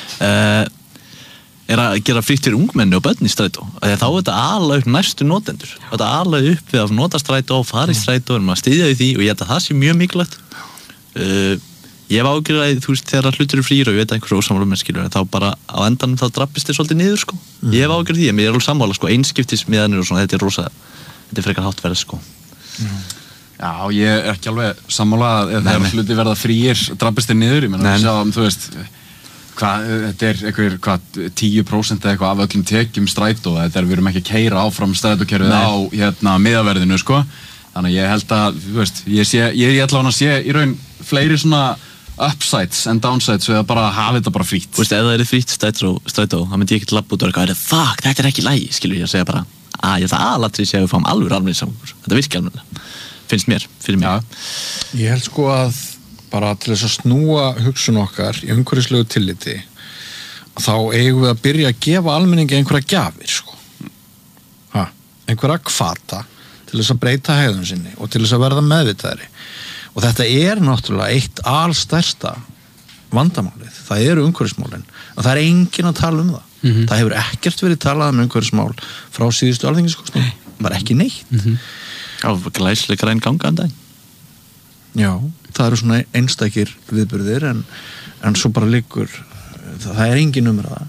Uh, er að gera frítt fyrir ungmenni og börn í strætó. Þá er þetta ala upp næstu notendur. Þetta ala upp við að nota strætó og fara í strætó og maður styðja því og ég held að það sé mjög mikilvægt. Uh, Ég hef ágjörð að, þú veist, þegar hlutur eru frýr og ég veit að einhverju ósammála með skilur, þá bara á endanum þá drappist þið svolítið niður, sko. Mm. Ég hef ágjörð því, en ég er alveg sammála, sko, einskiptismiðanir og svona, þetta er rosa, þetta er frekar hátt verð, sko. Mm. Já, ég er ekki alveg sammála að þegar hluti verða frýr, drappist þið niður, ég menna, sjá, þú veist, hvað, þetta er einhver, hvað, tíu prósent eða eitthvað af öllum tekjum strætó, þetta er, við erum ekki að keyra áfram strætókerfið á, hérna, miðaverðinu, sko. Þannig ég held að, þú veist, ég sé, ég er allavega að sé í raun fleiri svona upsides and downsides við að bara hafa þetta bara frýtt. Þú veist, ef það er frýtt strætó, strætó, þá myndi ég ekki labba út og eitthvað, fuck, þetta er ekki lægi, skilur ég að segja bara, að ég það aðlatri sé að við fáum alveg almenningssamgöngur. Þetta virki almennilega, finnst mér, fyrir mér. Ja. Ég held sko að bara til þess að snúa hugsun okkar í umhverfislegu tilliti, þá eigum við að byrja að gefa almenningi einhverja gjafir, sko. Ha, einhverja hvata til þess að breyta hegðun sinni og til þess að verða meðvitaðri. Og þetta er náttúrulega eitt alstærsta vandamálið. Það eru umhverfismálin. Og það er enginn að tala um það. Mm-hmm. Það hefur ekkert verið talað um umhverfismál frá síðustu alþingiskosningum. Bara ekki neitt. Mm-hmm. Já, glæsleika reyn ganga en dag. Já, það eru svona einstakir viðburðir en, en svo bara liggur það, það er enginn umræða.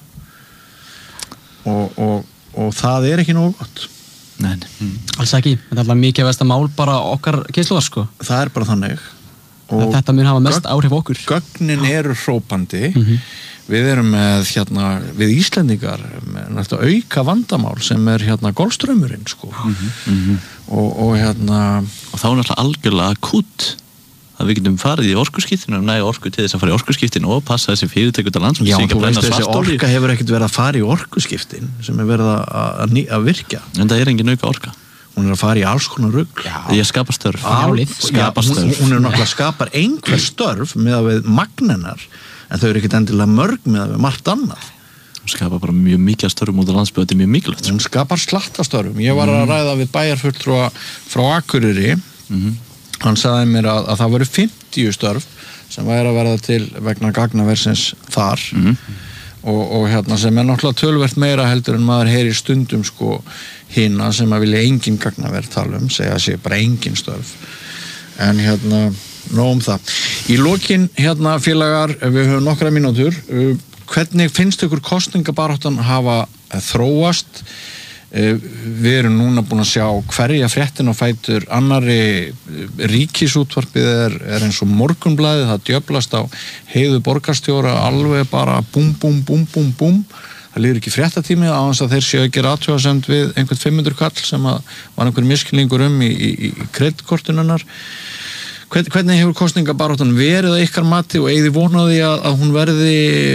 Og, og, og það er ekki nógu gott. Nei, mm. alls ekki. Þetta er alltaf mikið versta mál bara okkar kynslóðar, sko. Það er bara þannig. Og þetta mun hafa mest áhrif okkur. Gögnin eru hrópandi. Mm-hmm. Við erum með, hérna, við Íslendingar með auka vandamál sem er, hérna, golfstraumurinn, sko. Mm-hmm. Og, og, hérna... Og þá er náttúrulega algjörlega akút að við getum farið í orkuskiptinu og næja orku til þess að fara í orkuskiptin og passa þessi fyrirtæki út af landsum. Já, þú veist, þessi orka hefur ekkert verið að fara í orkuskiptin sem er verið að, að, að virka. En það er engin auka orka. Hún er að fara í alls konar rugl. Já, ég skapa störf. Álið. Skapa störf. Hún, hún er náttúrulega skapar einhver störf með að við magnenar, en þau eru ekkert endilega mörg með að við margt annað. Hún skapar bara mjög mikið störfum út af landsbyggð, þetta er mjög mikilvægt. Hún skapar slattastörfum. Ég var að ræða við bæjarfulltrúa frá Akureyri. Mm-hmm. Hann sagði mér að, að það voru fimmtíu störf sem væri að verða til vegna gagnaversins þar. Mm-hmm. og, og hérna sem er náttúrulega tölvert meira heldur en maður heyrir stundum sko hina sem að vilja engin gagnaverð tala um, segja að sé bara engin störf. En hérna nóg um það. Í lokin hérna félagar, við höfum nokkra mínútur, hvernig finnst ykkur kosningabaráttan hafa þróast? Við erum núna búin að sjá hverja fréttin og fætur annari. Ríkisútvarpið er, er eins og Morgunblaðið, það djöflast á Heiðu borgarstjóra alveg bara búm, búm, búm, búm, búm. Það líður ekki fréttatími á þess að þeir séu að gera athugasemd við einhvern fimm hundruð kall sem að var einhver miskilningur um í, í, í kreditkortununnar. Hvernig hefur kosningabaráttan verið að ykkar mati og eigið vonaði að, að hún verði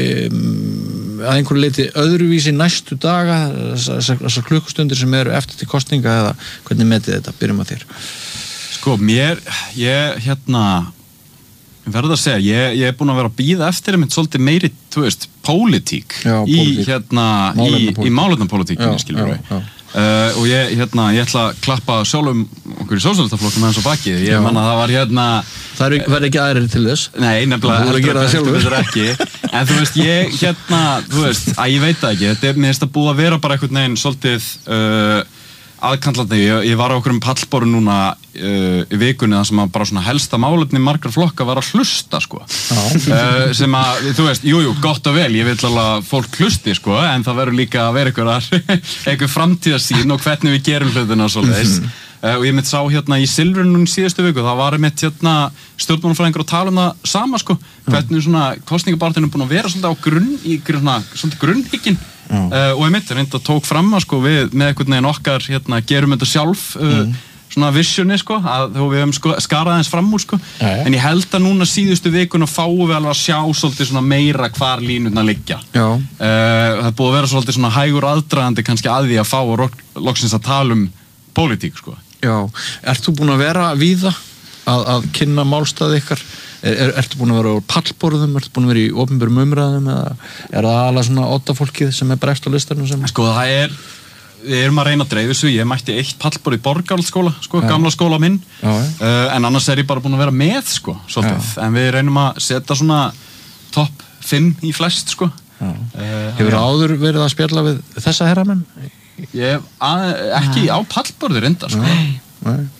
að einhverju leiti öðruvísi næstu daga, þessar klukkustundir sem eru eftir til kosninga, eða hvernig metið þetta? Byrjum að þér. Sko, mér, ég, hérna, verður að segja, ég, ég er búin að vera að bíða eftir einmitt svolítið meiri, þú veist, pólitík í, hérna, í, í málefnapólitíkinni, skilur við. Uh, og ég, hérna, ég ætla að klappa sjálfum okkur í sósíalistaflokknum með hans á bakið. Ég manna að það var hérna... Það verður ekki aðrir til þess. Nei, nefnilega, heldur þetta ekki. En þú veist, ég, hérna, þú veist, að ég veit það ekki. Þetta er, mér finnst að búið að vera bara einhvern veginn svolítið, uh, aðkallandi, ég, ég var á okkur um pallboru núna uh, í vikunni þar sem að bara svona helsta málefni margar flokka var að hlusta sko uh, sem að, þú veist, jújú, jú, gott og vel ég vil alveg að fólk hlusti sko en það verður líka að vera einhver, einhver framtíðarsýn og hvernig við gerum hlutina og svoleiðis mm -hmm. uh, og ég mitt sá hérna í Silfrinu síðustu viku, það var mitt hérna stjórnmálafræðingur að tala um það sama sko hvernig svona kosningabaráttin er búin að vera svolítið á grunn, í svona, svolítið grunnhygginn Uh, og ég mitt reynda tók fram að sko við með einhvern veginn okkar hérna gerum þetta sjálf uh, mm. svona visioni sko að þó við höfum sko, skarað eins fram úr sko ja, ja. En ég held að núna síðustu vikuna fáum við alveg að sjá svolítið svona meira hvar línurnar liggja uh, það er búið að vera svolítið svona hægur aðdragandi kannski að því að fá og loksins að tala um pólitík sko. Já, ert þú búin að vera víða að, að kynna málstað ykkar? Er, er, ertu búin að vera á pallborðum, ertu búin að vera í opinberum umræðum eða er það alveg svona oddafólkið sem er bregst á listanum sem... Sko það er, við erum að reyna að dreifu þessu, ég mætti eitt pallborð í Borgarholtsskóla, sko, ja. Gamla skóla minn, ja. uh, en annars er ég bara búin að vera með, sko, svolítið, ja. En við reynum að setja svona topp fimm í flest, sko. Ja. Uh, Hefur ja. Áður verið að spjalla við þessa herramenn? Ég, að, ekki ja. Á pallborði reynda, sko. Nei. Nei.